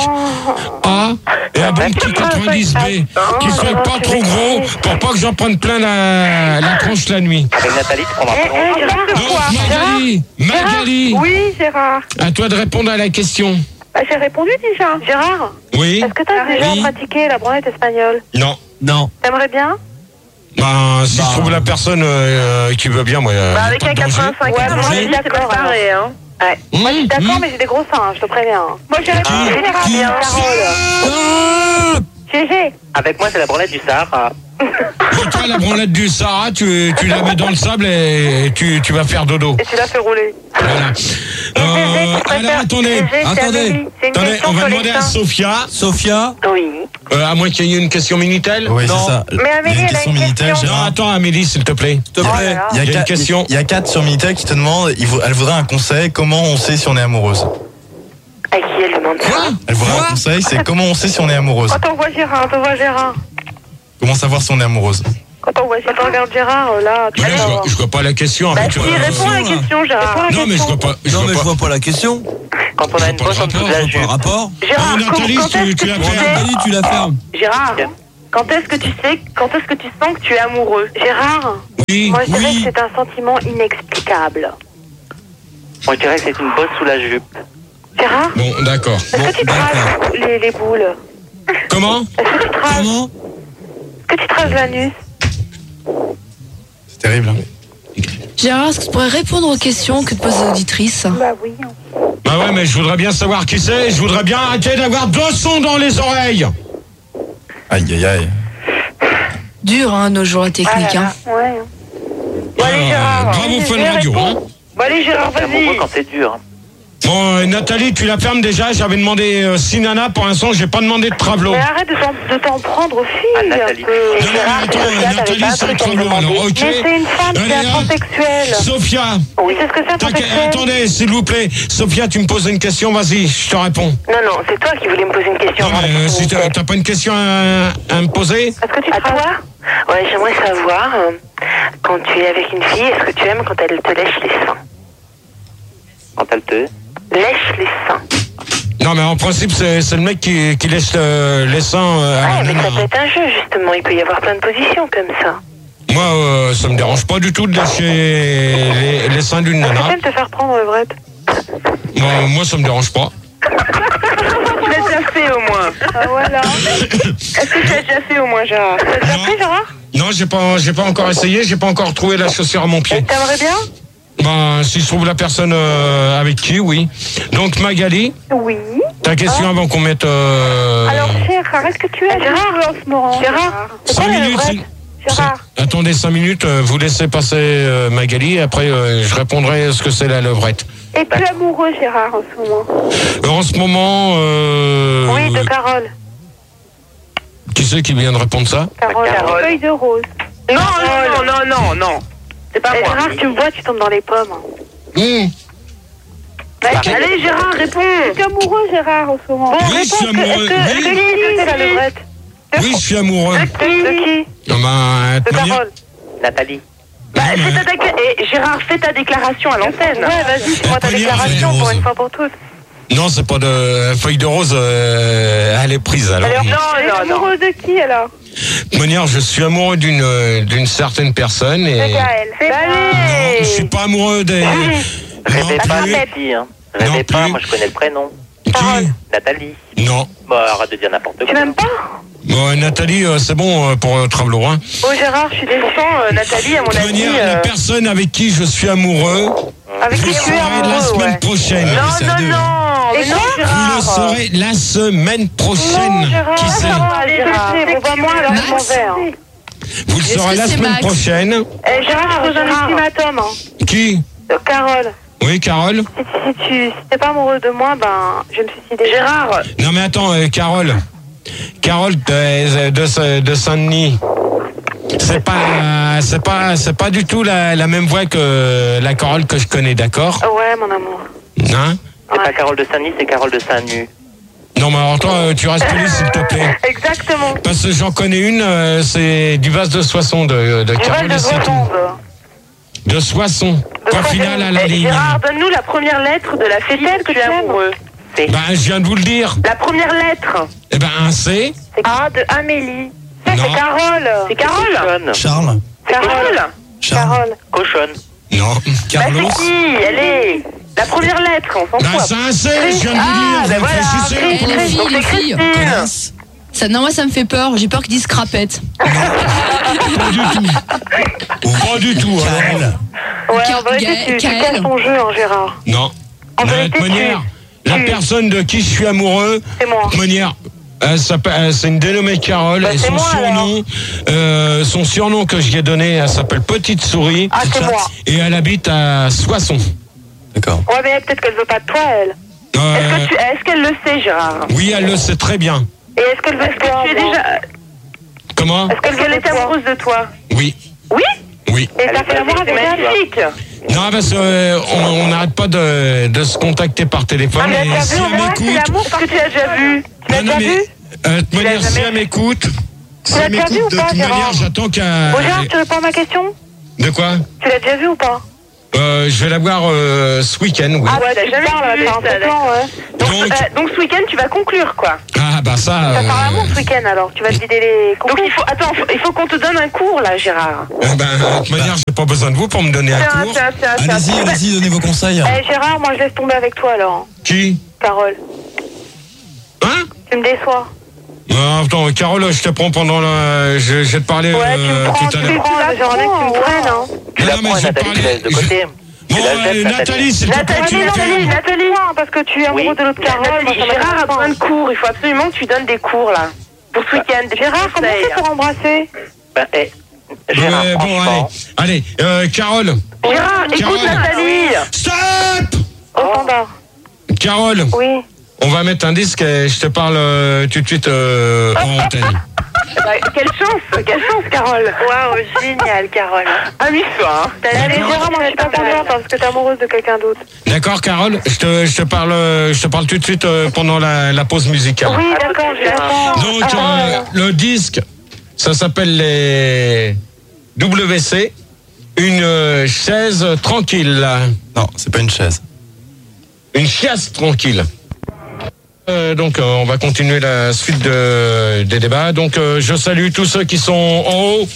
A et un bon petit quatre-vingt-dix B qui soit pas trop gros pour pas que j'en prenne plein la, la tronche la nuit. Avec Nathalie, tu prendras Eh, pas eh, Gérard, de Donc, quoi? Magali, Magali, Oui, Gérard. à toi de répondre à la question. Bah, j'ai répondu déjà. Gérard, Oui? est-ce que t'as déjà Oui. pratiqué la branlette espagnole? Non. Non. T'aimerais bien? Ben, si je trouve la personne euh, qui veut bien, moi. euh, Bah, y a avec pas un de danger. quatre-vingt-cinq. Ouais, moi, je suis d'accord. Pareil, hein. Ouais. Moi, je suis d'accord, Mmh, mais j'ai des gros seins, je te préviens. Moi, j'ai répondu Qui Gérard, bien, Carole. G G. Avec moi, c'est la branlette du Sahara. Et toi, la branlette du Sahara, tu, tu la mets dans le sable et tu, tu vas faire dodo. Et tu l'as fait rouler. Voilà. Euh, alors, attendez, attendez, attendez, on va demander à Sophia. Sophia. Oui. Euh, à moins qu'il y ait une question Minitel. Oui, Non. c'est ça. Mais Il y a Amélie, une elle a question une Minitel, question. Non, Gérard. attends, Amélie, s'il te plaît. S'il te Oh là plaît. là. Il y a Il y a une quatre- question. Il y a quatre sur Minitel qui te demandent, il vou- elle voudrait un conseil, comment on sait si on est amoureuse. À qui elle demande ça? Quoi? Elle voudrait un conseil, c'est comment on sait si on est amoureuse. Oh, t'envoies Gérard, t'envoies Gérard. Comment savoir si on est amoureuse. Quand on voit quand on regarde Gérard, là, tu Ouais, je, vois, je vois pas la question. Bah avec, si, euh, réponds à la question, Gérard. Non, mais je vois pas. Je Non, vois mais pas. je vois pas la question. Quand on a une bosse en dessous de la Je vois pas jupe. le rapport. Gérard, Ah, Nathalie, quand, quand est-ce tu, que tu la tu fermes. sais, Nathalie, tu la fermes. Gérard, quand est-ce que tu sais, quand est-ce que tu sens que tu es amoureux? Gérard, Oui, moi je dirais oui. que c'est un sentiment inexplicable. Moi, je dirais que c'est une bosse sous la jupe. Gérard, Bon, d'accord. est-ce Bon, que tu traces les, les boules? comment? Est-ce que tu traces, Comment est-ce que tu traces l'anus? C'est terrible. Hein. Gérard, est-ce que tu pourrais répondre aux questions que te posent les auditrices? Bah oui. Bah ouais, mais je voudrais bien savoir qui c'est. Je voudrais bien arrêter d'avoir deux sons dans les oreilles. Aïe, aïe, aïe. Dur, hein, nos jours, la technique. Hein. Ouais. Ah, bravo Fun Radio. Hein. Bon allez Gérard, C'est amoureux vas-y. quand c'est dur. Bon, euh, Nathalie, tu la fermes déjà. J'avais demandé euh, six nanas. Pour l'instant, j'ai pas demandé de travelo. Mais arrête de t'en, de t'en prendre aux filles. Ah, Nathalie. un peu. Non, non, Gérard, mais attends, c'est Sophia, Nathalie, t'avais pas un c'est truc un à me tremblement, demander. alors, ok. Mais c'est une femme, Allez, c'est un hein. transsexuel. Sophia. Oui, c'est ce que c'est un t'as- transsexuel. Attendez, s'il vous plaît. Sophia, tu me poses une question. Vas-y, je te réponds. Non, non, c'est toi qui voulais me poser une question. Non, mais euh, si t'as t'as pas une question à, à me poser? Est-ce que tu À traces? toi? Ouais, j'aimerais savoir, euh, quand tu es avec une fille, est-ce que tu aimes quand elle te lèche les seins? Quand elle te... Lèche les seins. Non, mais en principe, c'est c'est le mec qui, qui laisse euh, les seins euh, à Ouais, la mais nana, ça peut hein. être un jeu, justement. Il peut y avoir plein de positions comme ça. Moi, euh, ça me dérange pas du tout de lâcher les, les seins d'une Est-ce que nana. t'aimes te faire prendre le vrai? Moi, moi, ça me dérange pas. Tu l'as déjà fait au moins. Ah voilà. Est-ce que tu l'as déjà fait au moins, Gérard? Tu l'as déjà Non. fait, Gérard? Non, j'ai pas, j'ai pas encore essayé. J'ai pas encore trouvé la chaussure à mon pied. T'aimerais bien? Ben, si je trouve la personne euh, avec qui, oui. Donc, Magali, Oui. ta question avant qu'on mette... Euh, Alors, Gérard, est-ce que tu as Gérard en ce moment? Gérard, c'est cinq quoi la minutes. vraie? Gérard. c'est- Attendez cinq minutes, euh, vous laissez passer euh, Magali, après euh, je répondrai ce que c'est la levrette. Es-tu amoureux, Gérard, en ce moment? Euh, En ce moment, euh, Oui, de Carole. qui c'est qui vient de répondre ça? Carole. Carole. Feuille de rose. Non, non, non, non, non. C'est pas Eh, moi. Gérard, tu me vois, tu tombes dans les pommes. Mmh. Bah, allez, Gérard, réponds. Tu es amoureux, Gérard, en ce moment? Bon, Oui, je suis réponds. amoureux. Est-ce que Oui. est-ce que c'est la levrette? Oui, je suis amoureux. De qui? De qui? Non, ben, De de manière- Carole. Nathalie. Bah, Non, mais- fais ta décla- eh, Gérard, fais ta déclaration à l'antenne. Ouais, vas-y, fais-moi ta Première, déclaration feuille de pour rose. une fois pour toutes. Non, c'est pas de feuille de rose, euh, elle est prise alors. Alors, De non, non, non. Amoureux de qui, alors? toute manière, je suis amoureux d'une euh, d'une certaine personne et De Gaël. C'est non, je suis Allez. pas amoureux des. Non Rêvez pas, plus. les filles. Hein. Rêvez Non pas, plus. moi je connais le prénom. Qui? Nathalie. Non. Bah, arrête de dire n'importe quoi. Tu m'aimes pas? Bon, Nathalie, euh, c'est bon euh, pour euh, Travelo, hein. Oh, Gérard, je suis déçue. Euh, Nathalie, à De mon toute avis. manière, la euh, personne avec qui je suis amoureux, Avec vous qui le tu es saurez la amoureux, semaine ouais. prochaine. Non, c'est à non, deux. non. Mais non, Vous le Gérard. saurez la semaine prochaine. Non, Gérard. Qui c'est? Allez, Gérard. Envoie-moi alors Max. mon verre. Vous le Est-ce saurez que la c'est semaine Max prochaine. Eh, Gérard, je pose un ultimatum. Hein. Qui? Euh, Carole, Oui, Carole? si, si tu si t'es pas amoureux de moi, ben, je vais me suicider. Gérard. Non, mais attends, euh, Carole. Carole de, de, de Saint-Denis. C'est pas, c'est pas, c'est pas du tout la, la même voix que la Carole que je connais, d'accord? Ouais, mon amour. Hein? C'est pas Carole de Saint-Denis, c'est Carole de Saint-Nu. Non, mais alors toi, euh, tu restes poli, s'il te plaît. Exactement. Parce que j'en connais une, euh, c'est du vase de Soissons, de, de Du Val Carole de et c'est tout. Grenoble. De Soissons. De Point Soissons. final à la Eh, ligne. Gérard, donne-nous la première lettre de la fille que tu es amoureux. C'est Ben, je viens de vous le dire. La première lettre. Eh ben, un C. C'est A de Amélie. Ça, Non. c'est Carole. C'est Carole. cochonne. Charles. Carole. Charles. Carole. Cochonne. Non. Bah, Carlos. c'est qui? Allez. La première lettre, on s'en Ben, fout. c'est un C, je viens de vous Ah, dire. ben voilà. Réfléchissez un Eh, peu. les filles, Donc, les c'est filles. Christine. Connasse. Ça, non, moi, ça me fait peur. J'ai peur qu'ils disent crapette. Pas du tout. Pas du tout. alors. Kael. Ouais, Ka- en vérité, Gaël- tu, tu Kaël. casses ton jeu, hein, Gérard. Non. En De vérité, toute manière, tu- la tu- personne de qui je suis amoureux, C'est moi. de toute manière, elle s'appelle- elle- c'est une dénommée Carole Bah, et c'est son moi, surnom, euh, son surnom que je lui ai donné, elle s'appelle Petite Souris Ah, c'est moi. et elle habite à Soissons. D'accord. Ouais, mais peut-être qu'elle veut pas de toi, elle. Euh, Est-ce que tu- est-ce qu'elle le sait, Gérard? oui, elle le sait très bien. Et est-ce qu'elle veut que tu es déjà. Comment? Est-ce qu'elle est amoureuse de toi? Oui, Oui? oui. Et t'as fait l'amour avec un magnifique. flic? Non, parce qu'on on n'arrête pas de, de se contacter par téléphone. Ah, mais et t'as si vu, au elle moins, c'est m'écoute, l'amour parce que tu l'as déjà vu. Tu l'as non, non, déjà mais vu? euh, de toute manière, l'as si jamais elle m'écoute, Tu l'as déjà vu ou de pas, toute Gérard manière, j'attends qu'à... Bon, Gérard, tu réponds à ma question? De quoi? Tu l'as déjà vu ou pas? euh, Je vais la voir euh, ce week-end, oui. Ah ouais, t'as jamais vu ça, d'accord, ouais. Donc, Donc- euh, donc ce week-end, tu vas conclure, quoi. Ah bah ça... Ça euh, part à mon ce week-end, alors. Tu vas te vider les concours. Donc il faut... Attends, faut- il faut qu'on te donne un cours, là, Gérard. eh ben, de toute manière, j'ai pas besoin de vous pour me donner un Tiens, cours. tiens, tiens, tiens. Allez-y, allez-y, donnez vos conseils. Eh, Gérard, moi, je laisse tomber avec toi, alors. Qui? Carole. Hein? Tu me déçois. Non, attends, Carole, je te prends pendant la... Je, je vais te parler Ouais, tu euh, me prends, tout à tu l'heure. me prends, j'aimerais bien que tu me prennes, hein. Tu la Non, mais prends, je vais Nathalie, tu parler- laisses de côté. Bon, Tu la euh, jettes, Nathalie, s'il te plaît, Nathalie, tu me Nathalie, fais... Nathalie, parce que tu es amoureux Oui. de l'autre Carole. Nathalie, moi, ça Gérard a m'intéresse besoin pas. de cours. Il faut absolument que tu donnes des cours, là. Pour ce week-end. Gérard, comment tu fais pour embrasser? Ben, eh, Gérard, Ouais, bon, allez, franchement. allez, euh, Carole. Gérard, écoute Carole. Nathalie. Stop! Au standard. Carole, Oui. on va mettre un disque et je te parle euh, tout de suite euh, en antenne. Bah, quelle chance, quelle chance, Carole. Waouh, génial, Carole. Amuse-toi, hein. Allez, Gérard, moi, je suis pas contente parce que t'es amoureuse de quelqu'un d'autre. D'accord, Carole, je te, je te parle, euh, je te parle tout de suite euh, pendant la, la pause musicale. Oui, d'accord, je l'attends. Donc, Ah, euh, le disque, ça s'appelle les W C, une euh, chaise tranquille. Non, c'est pas une chaise. Une chaise tranquille. Euh, donc, euh, on va continuer la suite de, des débats. Donc, euh, je salue tous ceux qui sont en haut,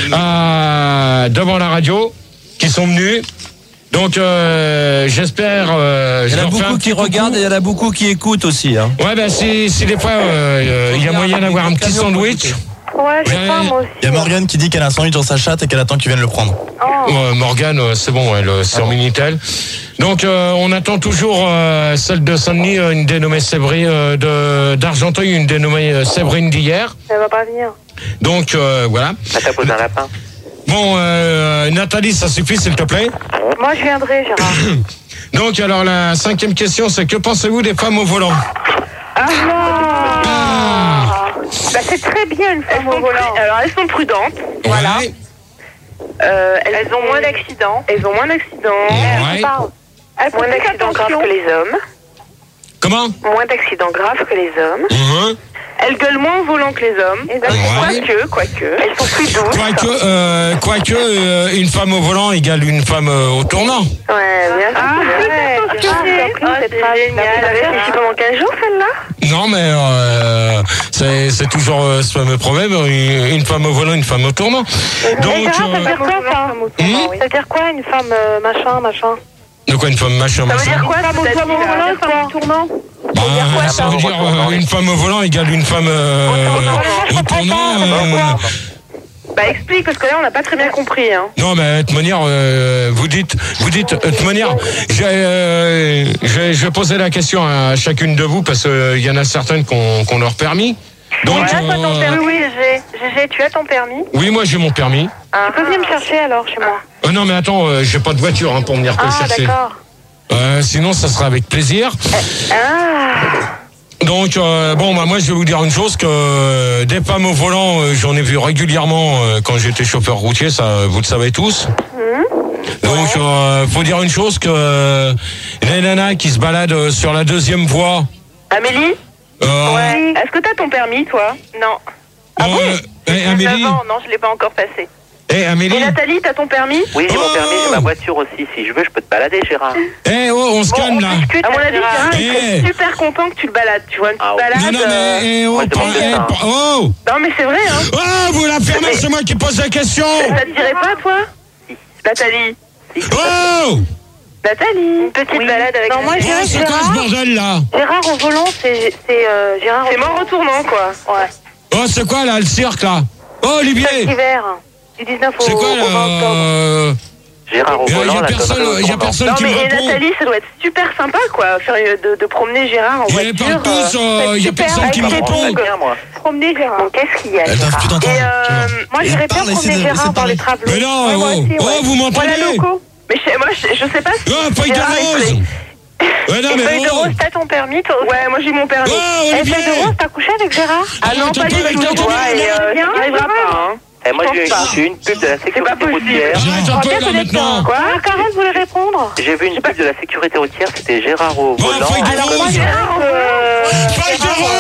à, devant la radio, qui sont venus. Donc, euh, j'espère. Euh, Il y je en a leur fais un beaucoup petit qui regardent et il y en a beaucoup qui écoutent aussi. Hein. Ouais, ben si, si des fois euh, il y a moyen d'avoir un petit sandwich. Ouais, j'ai Ouais. faim, moi aussi. Il y a Morgane qui dit qu'elle a un sandwich dans sa chatte et qu'elle attend qu'ils viennent le prendre. Oh. Euh, Morgane, euh, c'est bon, elle, euh, c'est en Minitel. Donc, euh, on attend toujours euh, celle de Saint-Denis, euh, une dénommée Séverine, euh, de d'Argenteuil, une dénommée euh, Séverine d'hier. Elle va pas venir. Donc, euh, voilà. Elle t'a posé un lapin. Bon, euh, Nathalie, ça suffit, s'il te plaît. Moi, je viendrai, Gérard. Donc, alors, la cinquième question, c'est que pensez-vous des femmes au volant? Ah non. Ah. Bah, c'est très bien une femme au volant. Alors, elles sont prudentes. Voilà. Ouais. Euh, elles, elles ont moins d'accidents. Elles ont moins d'accidents. Ouais. Elles parlent. Elles font moins d'accidents graves que les hommes. Comment? Moins d'accidents graves que les hommes. Mhm. Elles gueulent moins au volant que les hommes. Ouais. Quoique, quoique. Elles sont plus douces. Quoique, euh, quoique euh, une femme au volant égale une femme euh, au tournant. Ouais, bien sûr. Ah, c'est génial. Elle avait réfléchi pendant quinze jours, celle-là? Non, mais euh, c'est c'est toujours euh, ce fameux problème, une, une femme au volant, une femme au tournant. Donc, ça veut euh, dire quoi, ça? Hmm Ça veut dire quoi, une femme euh, machin, machin? de quoi une femme machin, Ça veut machin dire quoi, une femme au volant, une femme au tournant? Bah, ça veut dire euh, une femme au volant égale une femme euh, au tournant. euh, Bah explique, parce que là on n'a pas très bien compris. Hein. Non, mais de toute manière, euh, vous dites, vous dites, de toute manière, j'ai, euh, j'ai, je vais poser la question à chacune de vous parce qu'il y en a certaines qui ont, qui ont leur permis. Donc, ouais, toi, ton euh, permis, oui, Gégé. Gégé, tu as ton permis? oui, moi j'ai mon permis. Ah, tu peux venir me chercher alors chez moi? Euh, non, mais attends, euh, j'ai pas de voiture hein, pour venir te Ah, chercher. d'accord. Euh, sinon, ça sera avec plaisir. Ah. Donc, euh, bon, bah, moi, je vais vous dire une chose, que euh, des femmes au volant, euh, j'en ai vu régulièrement euh, quand j'étais chauffeur routier, ça, vous le savez tous. Mmh. Donc, euh, faut dire une chose, que euh, les nanas qui se baladent euh, sur la deuxième voie... Amélie? Euh, Ouais. Est-ce que t'as ton permis, toi? Non. Ah bon euh, eh, Amélie, Non, non, je l'ai pas encore passé. eh, Amélie, Et Nathalie, t'as ton permis? Oui, j'ai Oh. mon permis, j'ai ma voiture aussi. Si je veux, je peux te balader, Gérard. eh, oh, on se Bon, calme, on là. discute, à mon avis, Gérard, il Eh. serait super content que tu le balades. Tu vois, une petite Ah, ouais. balade. Non, non, euh, mais, eh, oh, Moi, je demande par- eh, ça, hein. par- oh, Non, mais c'est vrai, hein. oh, vous la fermez, c'est moi qui pose la question. Ça te dirait pas, toi? Nathalie? Oh, Nathalie? Une petite balade avec... Non, moi, je oh, dirais c'est quoi ce bordel, là? Gérard au volant, c'est c'est euh, Gérard. C'est mort retournant, quoi. Ouais. Oh, c'est quoi, là, le cirque, là? Oh, Olivier, Hiver. Du dix-neuf au, c'est quoi, au là? vingt octobre. euh, Gérard au Il y a- volant, il y a la personne- connerie au il y a tournant. personne Non, qui me mais et répond. Nathalie, ça doit être super sympa, quoi. Faire de, de promener Gérard en Il y a voiture. pas plus, euh, il y a super, personne qui me avec les répond. tongs. Bien, moi. Promener Gérard. Bon, qu'est-ce qu'il y a, Elles doivent plus t'entendre. Et euh, tu vois. moi, Et j'irais bien parle, promener laissez- Gérard laissez dans les parler. travelots. Mais non, Ouais, moi oh, aussi, oh, ouais. vous m'entendez? Voilà, locaux. Mais je, moi, je, je sais pas si... Oh, feuille de Gérard, il rose. fait- Ouais, non, Et mais feuille de oh. rose, t'as ton permis, toi? Ouais, moi j'ai mon permis. Oh, Et Olivier. feuille de rose, t'as couché avec Gérard? Ah Oh, non, t'as pas pas- du t'as tout. pas- Ouais, et euh, Bien, ça n'arrivera pas, hein. Eh, moi, Je j'ai pense pas. j'ai une pub de la sécurité routière. J'arrête un peu, là, maintenant. Quoi? Carole voulait répondre. J'ai vu une pub de la sécurité routière, c'était Gérard au Bon, volant. feuille de Alors, rose. moi, Gérard, euh... Feuille de rose.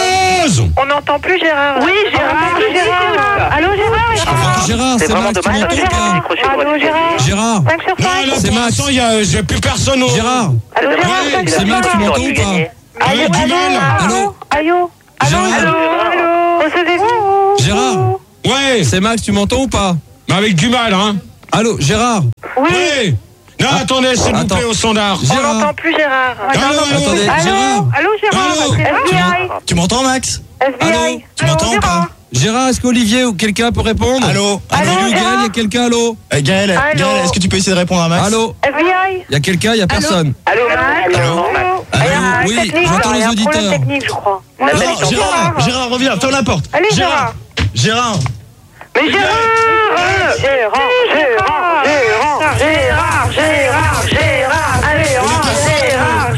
Rose. On n'entend plus Gérard. Oui, Gérard, Oui, Gérard. Allô, Gérard. Gérard, C'est c'est vraiment Max, tu dommage. m'entends ou pas Allô, Gérard. Gérard, cinq sur Non, cinq. là, C'est pour Max. l'instant, il y a- j'ai plus personne au... Gérard, Allô, Gérard. Ouais, cinq sur c'est Max, cinq. tu m'entends ou pas Ouais, du mal. Allô Allô. Gérard. Allô. Allô. Recevez-vous. Gérard, Ouais, c'est Max, tu m'entends ou pas mais avec du mal, hein. Allô, Gérard, Oui. Ouais. Non, attendez, s'il vous Attends. plaît, au standard. On Gérard. n'entend plus Gérard. Allô, allô. Attendez, Allô. Gérard, Allô, Gérard. Allô. F B I. Tu m'entends, Max? F B I. Allô. Tu m'entends ou pas? Gérard, est-ce qu'Olivier ou quelqu'un peut répondre Allô? Allô, Salut Gaël, Gérard. il y a quelqu'un, allô Euh, Gaël, Allô. Gaël, est-ce que tu peux essayer de répondre à Max? Allô, F B I. il y a quelqu'un, il y a personne. Allô, Max. Allô. Il y a un oui, technique. j'entends Il y a les un problème auditeurs. technique, je crois. Non, Nathalie, non, Gérard, Gérard, reviens, ferme la porte. Allez, Gérard, Gérard, Mais Gérard. Gérard, Gérard, Gérard, Gérard, Gérard, Gérard, Gérard, Gérard, Gérard,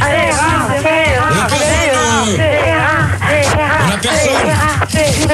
On a personne.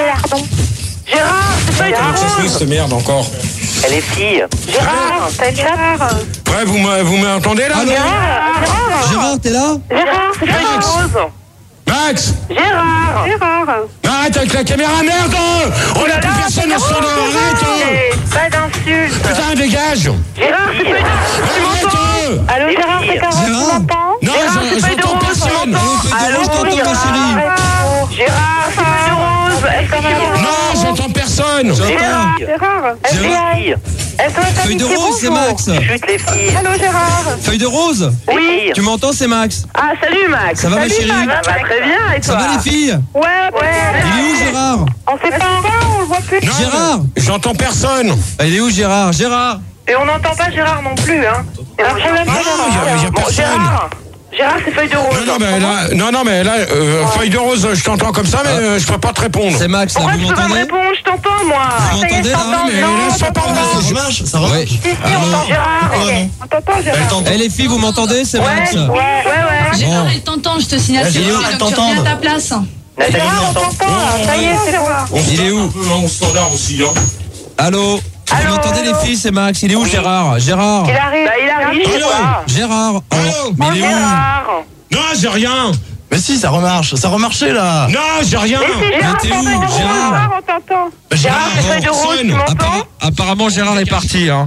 Gérard, c'est pas Comment ça se fait, Gérard. cette merde, encore? Elle est fille. Gérard, t'as une chatte. Ouais, vous me- vous m'entendez, là? Allô Gérard, t'es là Gérard, c'est pas Max. Rose. Max. Gérard. Gérard. Arrête avec la caméra, merde. On a plus personne au standard, arrête. Pas d'insulte. Putain, dégage. Gérard, c'est pas Tu m'entends? Arrête. Allô, Gérard, c'est Carole, tu Gérard. m'entends? Non, Gérard, je- c'est pas de j'entends Rose, personne. tu m'entends? Allô, feuille de Allô, rose, t'entends pas, Gérard. chérie Gérard, c'est pas de Rose. Est-ce que tu Non, j'entends personne. J'entends. Gérard. F B I. Fille. S O S Feuille de Amitié, rose, c'est bonjour. Max. Chute les filles. Allô, Gérard. Feuille de rose Oui. Tu m'entends, c'est Max. Ah, salut Max. Ça va, ma Salut, chérie Max. Ça va très bien, et Ça toi? va les filles Ouais, Ouais. Il est où Gérard On sait pas, on le voit plus. Non, Gérard. J'entends personne. Ah, Il est où Gérard Gérard Et on n'entend pas Gérard non plus, hein. Il y a un problème. Non, il y a- il y a Bon, personne. Gérard. Gérard, c'est feuille de rose. Non, non, mais là, non, non, mais là, euh, feuille de rose, je t'entends comme ça, mais euh, je peux pas te répondre. C'est Max, là, Pourquoi vous tu peux pas me m'entendez répondre? Je t'entends, moi. Vous Ça y est, m'entendez, je là t'entends. Mais Non, là, je ça t'entends parle, pas. ça remarche, ça remarche. Ouais. Si, si, on entend Gérard. Oh, non. On t'entend, Elle Gérard. t'entend. Eh les filles, vous m'entendez C'est Ouais, Max. ouais, ouais, ouais. Gérard, elle t'entend, je te signale Ouais, sur Gérard, le elle donc tu t'entend. reviens à ta place. Nathalie, Gérard, on t'entends? t'entend. là. Ça y est, c'est bon. Il est où Au standard aussi, hein. Allô Vous Allô, m'entendez les allô filles C'est Max. Il est où Gérard Gérard Il arrive. Bah, il arrive, je sais Allô. pas. Gérard Oh, Allô. Mais il est où Gérard. Non, j'ai rien. Mais si, ça remarche, ça remarchait là. Non, j'ai rien. Mais c'est Gérard, t'es c'est où, feuille de rose. Gérard Gérard, on t'entend. Gérard, c'est bon, feuille de rose, tu sonne. m'entends? Appara- Apparemment Gérard est parti. Hein.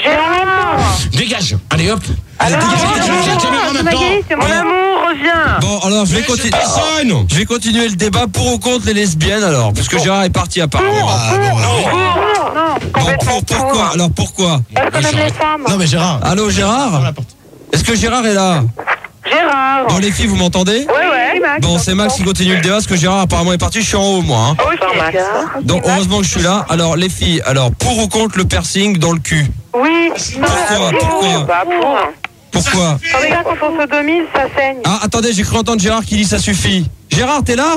Gérard. Dégage. Allez, hop. Alors, dégage, dégage, dégage, la caméra maintenant. Magali, c'est mon moi. amour, reviens. Bon alors je vais Mais continuer. j'ai personne. Je vais continuer le débat pour ou contre les lesbiennes alors, puisque Gérard est parti apparemment. Ah, bon, alors. Cours. Non, Bon, Complètement pour- pourquoi court. Alors pourquoi parce qu'on aime les femmes. Non mais Gérard, Allô ferme Gérard la porte. Est-ce que Gérard est là Gérard. Bon les filles vous m'entendez Ouais, ouais. Max. Bon c'est Max qui continue le débat parce que Gérard apparemment est parti, je suis en haut moi. Hein. Ok, Gérard. Donc heureusement que je suis là. Alors les filles, alors pour ou contre le piercing dans le cul Oui. Pourquoi Pourquoi Bah, pour. Pourquoi Comme ça, quand on sodomise, ça saigne. Ah attendez, j'ai cru entendre Gérard qui dit ça suffit. Gérard t'es là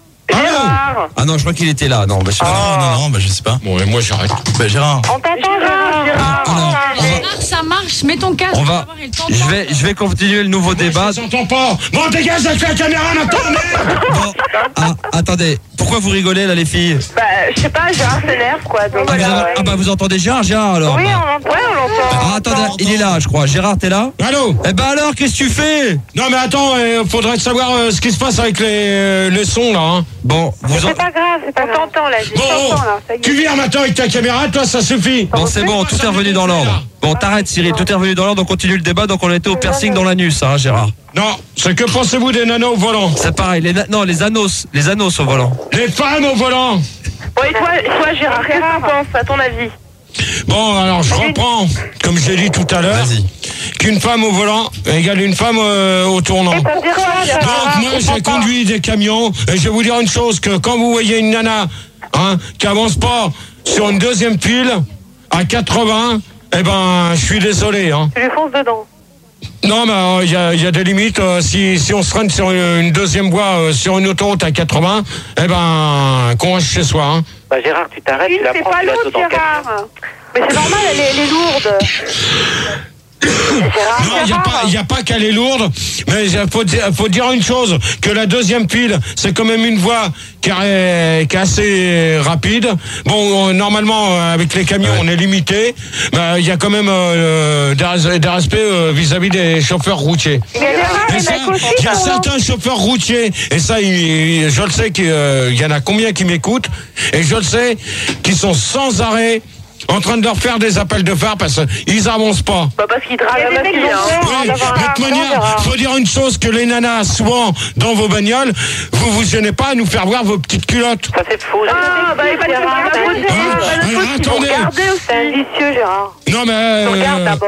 Gérard. Ah non je crois qu'il était là. Non, bah, je sais pas. Ah non, non, non, bah je sais pas. Bon, et moi, j'arrête. Bah Gérard. On t'entend, Gérard. Gérard. Gérard. Alors, on va- Gérard, ça marche, mets ton casque. On tu va, vas voir, elle t'entend. je vais, je vais continuer le nouveau débat. Je t'entends pas. Bon, dégage avec la caméra maintenant, merde. Bon, ah, attendez, pourquoi vous rigolez là les filles Bah, je sais pas, Gérard s'énerve, quoi. Donc, ah, vous, voilà, avez- ouais. ah bah vous entendez Gérard, Gérard alors Oui, bah. on l'entend. Ouais, on l'entend. Ah attendez, il est là je crois. Gérard t'es là Allô. Eh ben alors qu'est-ce que tu fais Non, mais attends, il faudrait savoir euh, ce qui se passe avec les, euh, les sons, là. Hein. Bon, vous en... C'est pas grave, c'est pas grave. On t'entend, là. Je Bon, t'entends, là. Ça y est. tu viens maintenant avec ta caméra, toi, ça suffit. Bon c'est bon, tout est revenu dans l'ordre. Bon t'arrêtes Cyril, tout est revenu dans l'ordre, on continue le débat, donc on était au piercing dans l'anus hein Gérard. Non, c'est que pensez-vous des nanos au volant? C'est pareil, les na- non les anos, les anos au volant. Les femmes au volant. Bon, et toi, toi Gérard, qu'est-ce que t'en penses, à ton avis? Bon, alors je reprends, comme je l'ai dit tout à l'heure, Vas-y. qu'une femme au volant égale une femme euh, au tournant. Ça veut dire quoi, Gérard? Donc moi j'ai conduit des camions et je vais vous dire une chose, que quand vous voyez une nana hein, qui avance pas sur une deuxième file à quatre-vingts, eh ben je suis désolé. Hein. Tu lui fonces dedans. Non mais il euh, y, y a des limites, euh, si, si on se traîne sur une, une deuxième voie euh, sur une autoroute à quatre-vingts, eh ben qu'on reste chez soi. Hein. Bah Gérard, tu t'arrêtes, Une, tu la c'est prends, pas tu la l'autre, sautes dans le camion. Gérard. Mais c'est normal, elle est, elle est lourde. Non, il n'y a pas, il y a pas qu'elle est lourde, mais il faut, dire- faut dire une chose, que la deuxième file, c'est quand même une voie qui est, qui est assez rapide. Bon, euh, normalement, euh, avec les camions, on est limité, mais il y a quand même euh, des, des respects euh, vis-à-vis des chauffeurs routiers. Et ça, il y a certains chauffeurs routiers, et ça, il- je le sais qu'il euh, y en a combien qui m'écoutent, et je le sais, qui sont sans arrêt en train de leur faire des appels de phare parce qu'ils avancent pas. Bah parce qu'ils draguent la fille, hein. Oui, de toute manière, faut dire une chose, que les nanas, souvent, dans vos bagnoles, vous vous gênez pas à nous faire voir vos petites culottes. Ça c'est faux. Ah, bah il fallait le regarder. Alors, attendez. C'est un vicieux, Gérard. Non mais... Regarde euh, d'abord.